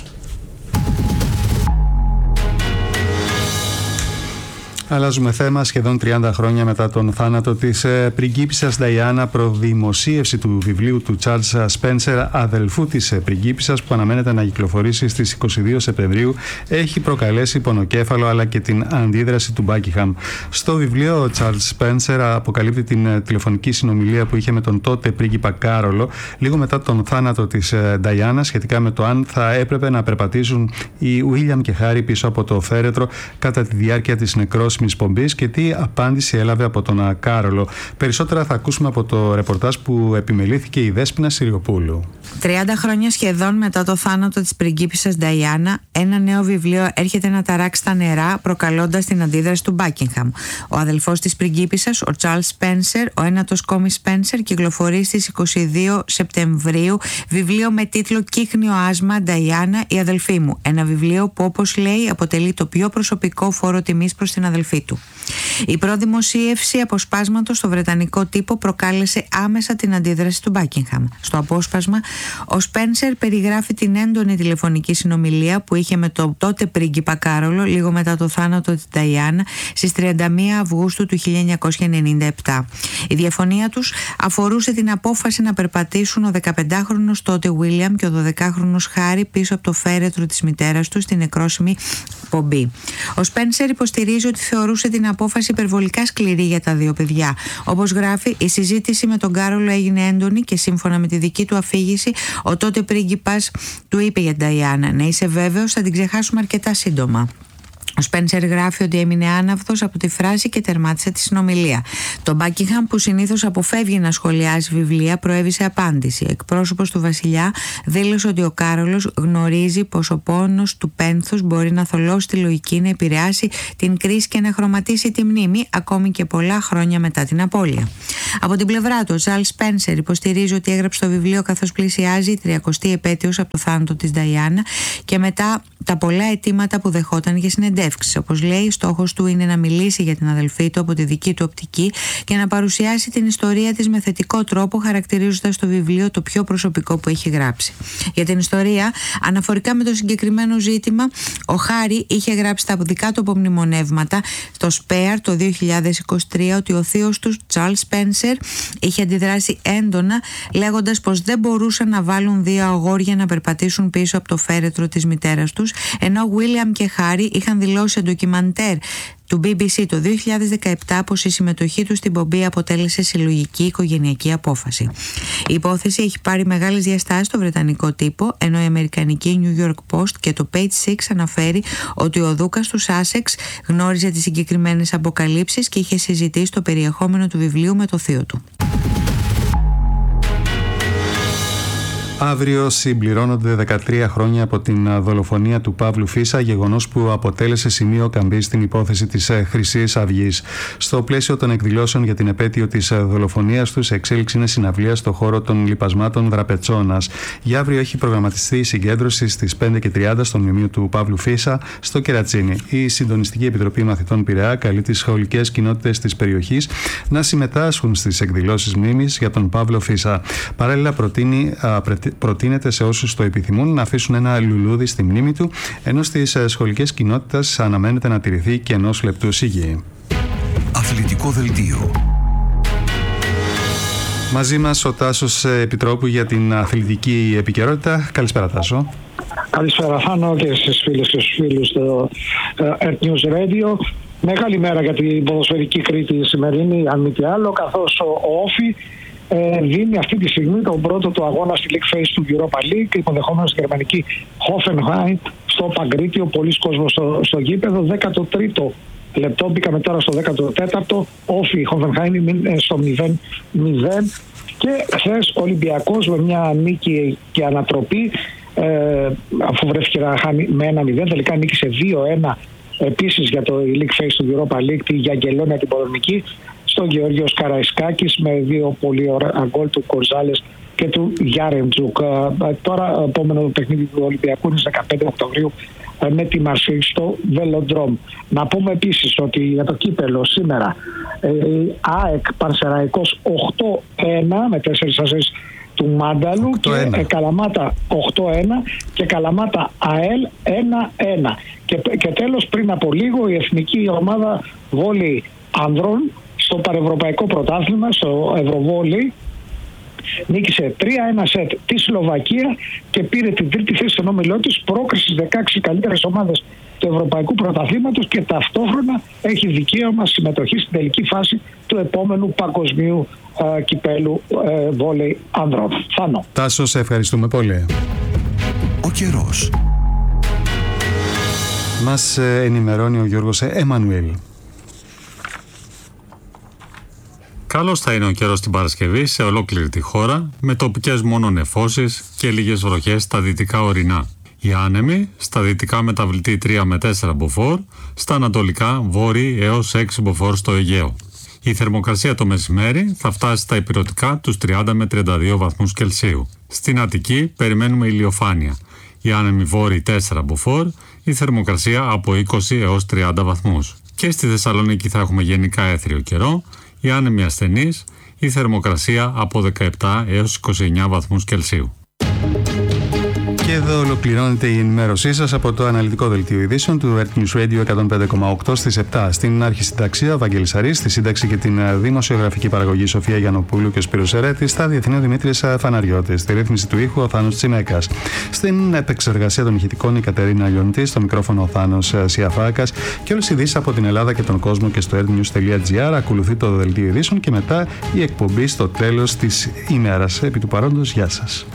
Αλλάζουμε θέμα. Σχεδόν τριάντα χρόνια μετά τον θάνατο της ε, πριγκίπισσας Νταϊάννα, προδημοσίευση του βιβλίου του Τσάρλς Σπένσερ, αδελφού της ε, πριγκίπισσας, που αναμένεται να κυκλοφορήσει στις είκοσι δύο Σεπτεμβρίου, έχει προκαλέσει πονοκέφαλο αλλά και την αντίδραση του Μπάκιγχαμ. Στο βιβλίο, ο Τσάρλς Σπένσερ αποκαλύπτει την ε, τηλεφωνική συνομιλία που είχε με τον τότε πρίγκιπα Κάρολο λίγο μετά τον θάνατο της ε, Νταϊάννα, σχετικά με το αν θα έπρεπε να περπατήσουν οι Βίλιαμ και Χάρι πίσω από το φέρετρο κατά τη διάρκεια της νεκρός αναγνώσιμης πομπής και τι απάντηση έλαβε από τον Κάρολο. Περισσότερα θα ακούσουμε από το ρεπορτάζ που επιμελήθηκε η Δέσποινα Συριοπούλου. τριάντα χρόνια σχεδόν μετά το θάνατο της πριγκίπισσας Νταϊάννα, ένα νέο βιβλίο έρχεται να ταράξει τα νερά, προκαλώντας την αντίδραση του Μπάκιγχαμ. Ο αδελφός της πριγκίπισσας, ο Τσάρλς Σπένσερ, ο ένατος Κόμι Σπένσερ, κυκλοφορεί στις είκοσι δύο Σεπτεμβρίου βιβλίο με τίτλο «Κύκνιο άσμα, Νταϊάννα, η αδελφή μου». Ένα βιβλίο που, όπως λέει, αποτελεί το πιο προσωπικό φόρο τιμής προς την αδελφή του. Η προδημοσίευση αποσπάσματος στο βρετανικό τύπο προκάλεσε άμεσα την αντίδραση του Μπάκιγχαμ. Στο απόσπασμα, ο Σπένσερ περιγράφει την έντονη τηλεφωνική συνομιλία που είχε με τον τότε πρίγκιπα Κάρολο λίγο μετά το θάνατο της Νταϊάννα στις τριάντα μία Αυγούστου του χίλια εννιακόσια ενενήντα επτά. Η διαφωνία τους αφορούσε την απόφαση να περπατήσουν ο δεκαπεντάχρονος τότε Βίλιαμ και ο δωδεκάχρονος Χάρι πίσω από το φέρετρο της μητέρας του στην νεκρόσιμη πομπή. Ο Σπένσερ υποστηρίζει ότι θεωρούσε την απόφαση υπερβολικά σκληρή για τα δύο παιδιά. Όπως γράφει, η συζήτηση με τον Κάρολο έγινε έντονη και σύμφωνα με τη δική του αφήγηση, ο τότε πρίγκιπας του είπε για την Νταϊάννα: «Να είσαι βέβαιος, θα την ξεχάσουμε αρκετά σύντομα». Ο Σπένσερ γράφει ότι έμεινε άναυδος από τη φράση και τερμάτισε τη συνομιλία. Το Μπάκιγχαμ, που συνήθως αποφεύγει να σχολιάζει βιβλία, προέβησε απάντηση. Εκπρόσωπος του βασιλιά δήλωσε ότι ο Κάρολος γνωρίζει πως ο πόνος του πένθους μπορεί να θολώσει τη λογική, να επηρεάσει την κρίση και να χρωματίσει τη μνήμη, ακόμη και πολλά χρόνια μετά την απώλεια. Από την πλευρά του, ο Τσάρλς Σπένσερ υποστηρίζει ότι έγραψε το βιβλίο καθώς πλησιάζει η τριακοστή επέτειος από το θάνατο της Νταϊάννα και μετά τα πολλά αιτήματα που δεχόταν για συνεντεύξεις. Όπως λέει, στόχος του είναι να μιλήσει για την αδελφή του από τη δική του οπτική και να παρουσιάσει την ιστορία της με θετικό τρόπο, χαρακτηρίζοντας το βιβλίο το πιο προσωπικό που έχει γράψει. Για την ιστορία, αναφορικά με το συγκεκριμένο ζήτημα, ο Χάρι είχε γράψει τα δικά του απομνημονεύματα στο Σπέαρ το δύο χιλιάδες είκοσι τρία ότι ο θείος του, Τσάρλς Σπένσερ, είχε αντιδράσει έντονα, λέγοντας πως δεν μπορούσαν να βάλουν δύο αγόρια να περπατήσουν πίσω από το φέρετρο της μητέρας τους, ενώ ο Βίλιαμ και Χάρι είχαν δηλώσει σε ντοκιμαντέρ του μπι μπι σι το δύο χιλιάδες δεκαεπτά πως η συμμετοχή του στην πομπή αποτέλεσε συλλογική οικογενειακή απόφαση. Η υπόθεση έχει πάρει μεγάλες διαστάσεις στο βρετανικό τύπο, ενώ η αμερικανική New York Post και το Page Six αναφέρει ότι ο δούκας του Σάσεξ γνώριζε τις συγκεκριμένες αποκαλύψεις και είχε συζητήσει το περιεχόμενο του βιβλίου με το θείο του. Αύριο συμπληρώνονται δεκατρία χρόνια από την δολοφονία του Παύλου Φίσα, γεγονός που αποτέλεσε σημείο καμπής στην υπόθεση της Χρυσής Αυγής. Στο πλαίσιο των εκδηλώσεων για την επέτειο της δολοφονίας του, σε εξέλιξη είναι συναυλία στο χώρο των λιπασμάτων Δραπετσόνας. Για αύριο έχει προγραμματιστεί η συγκέντρωση στις πέντε και τριάντα στο μνημείο του Παύλου Φίσα στο Κερατσίνι. Η Συντονιστική Επιτροπή Μαθητών Πειραιά καλεί τις σχολικές κοινότητες της περιοχής να συμμετάσχουν στις εκδηλώσεις μνήμης για τον Παύλο Φίσα. Παράλληλα, προτείνει προτείνεται σε όσους το επιθυμούν να αφήσουν ένα λουλούδι στη μνήμη του, ενώ στις σχολικές κοινότητες αναμένεται να τηρηθεί και ενός λεπτού σιγή. Αθλητικό δελτίο. Μαζί μας ο Τάσος Επιτρόπου για την αθλητική επικαιρότητα. Καλησπέρα, Τάσο. Καλησπέρα, Θάνο, και στις φίλες και στους φίλους του Earth News Radio. Μεγάλη μέρα για την ποδοσφαιρική Κρήτη σημερινή, αν μη τι άλλο, καθώς ο Όφι Ε, δίνει αυτή τη στιγμή τον πρώτο του αγώνα στη League Phase του Europa League, υποδεχόμενο στη γερμανική Hoffenheim στο Παγκρίτιο. Πολλοί κόσμος στο, στο γήπεδο. δέκατο τρίτο λεπτό, μπήκαμε τώρα στο δέκατο τέταρτο. Όφι Hoffenheim στο μηδέν μηδέν. Και χθες ο Ολυμπιακός με μια νίκη και ανατροπή, ε, αφού βρέθηκε να χάνει με ένα μηδέν, τελικά νίκησε δύο ένα επίσης για το League Phase του Europa League, τη Γιαγγελόνια την Πολωνική, στον Γεωργίος Καραϊσκάκης με δύο πολύ ωραία γκολ του Κορζάλες και του Γιάρεντζουκ. Τώρα, επόμενο παιχνίδι του Ολυμπιακού είναι στις δεκαπέντε Οκτωβρίου με τη Μαρσίλ στο Βελοντρόμ. Να πούμε επίσης ότι για το κύπελο σήμερα η ΑΕΚ Πανσεραϊκός οκτώ ένα με τέσσερις ασίς του Μάνταλου και Καλαμάτα οκτώ ένα και Καλαμάτα ΑΕΛ ένα ένα. Και, και τέλος, πριν από λίγο, η εθνική ομάδα βόλεϊ ανδρών στο παρευρωπαϊκό πρωτάθλημα, στο Ευρωβόλεϊ, νίκησε τρία ένα σετ τη Σλοβακία και πήρε την τρίτη θέση στον όμιλό της, πρόκριση στις δεκαέξι καλύτερες ομάδες του Ευρωπαϊκού Πρωταθλήματος, και ταυτόχρονα έχει δικαίωμα συμμετοχή στην τελική φάση του επόμενου παγκοσμίου ε, κυπέλου ε, βόλεϊ ανδρών. Θάνο. Τάσο, σε ευχαριστούμε πολύ. Ο καιρός. Μας ενημερώνει ο Γιώργος Εμμανουέλ. Καλός θα είναι ο καιρός την Παρασκευή σε ολόκληρη τη χώρα, με τοπικές μόνο νεφώσεις και λίγες βροχές στα δυτικά ορεινά. Οι άνεμοι στα δυτικά μεταβλητή τρία με τέσσερα μποφόρ, στα ανατολικά βόρειοι έως έξι μποφόρ στο Αιγαίο. Η θερμοκρασία το μεσημέρι θα φτάσει στα ηπειρωτικά τους τριάντα με τριάντα δύο βαθμούς Κελσίου. Στην Αττική περιμένουμε ηλιοφάνεια. Οι άνεμοι βόρειοι τέσσερα μποφόρ, η θερμοκρασία από είκοσι έως τριάντα βαθμούς. Και στη Θεσσαλονίκη θα έχουμε γενικά έθριο καιρό, οι άνεμοι ασθενείς, η θερμοκρασία από δεκαεπτά έως είκοσι εννέα βαθμούς Κελσίου. Και εδώ ολοκληρώνεται η ενημέρωσή σας από το αναλυτικό δελτίο ειδήσεων του Earth News Radio εκατόν πέντε κόμμα οκτώ στις επτά. Στην αρχισυνταξία Βαγγέλης Αρής, στη σύνταξη και την δημοσιογραφική παραγωγή Σοφία Γιαννοπούλου και ο Σπύρος Ερέτης, στα διεθνή ο Δημήτρης Φαναριώτης, στη ρύθμιση του ήχου ο Θάνος Τσιμέκας. Στην επεξεργασία των ηχητικών η Κατερίνα Λιοντή, στο μικρόφωνο ο Θάνος Σιαφάκας και όλες οι ειδήσεις από την Ελλάδα και τον κόσμο και στο earthnews τελεία gr. Ακολουθεί το δελτίο ειδήσεων και μετά η εκπομπή στο τέλος της ημέρας. Επί του παρόντος, γεια σας.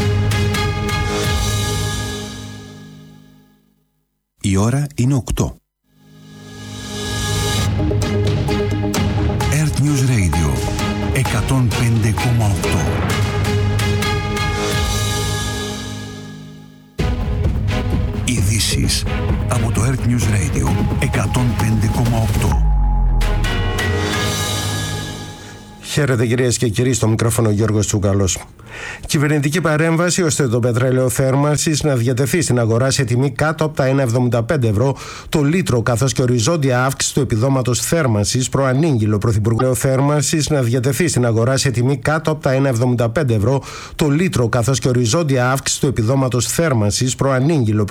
Η ώρα είναι οκτώ. Earth News Radio εκατόν πέντε κόμμα οκτώ. Ειδήσεις από το Earth News Radio εκατόν πέντε κόμμα οκτώ. Χαίρετε κυρίες και κύριοι, στο μικρόφωνο Γιώργος Τσουκαλός. Κυβερνητική παρέμβαση ώστε το πετρέλαιο θέρμανσης να διατεθεί στην αγορά σε τιμή κάτω από τα ένα κόμμα εβδομήντα πέντε ευρώ το λίτρο, καθώς και οριζόντια αύξηση του επιδόματος θέρμανσης, προανήγγειλο Πρωθυπουργό θέρμανσης να διατεθεί στην αγορά σε τιμή κάτω από τα ένα κόμμα εβδομήντα πέντε ευρώ το λίτρο, καθώς και οριζόντια αύξηση του επιδόματος θέρμανσης, προανήγγειλο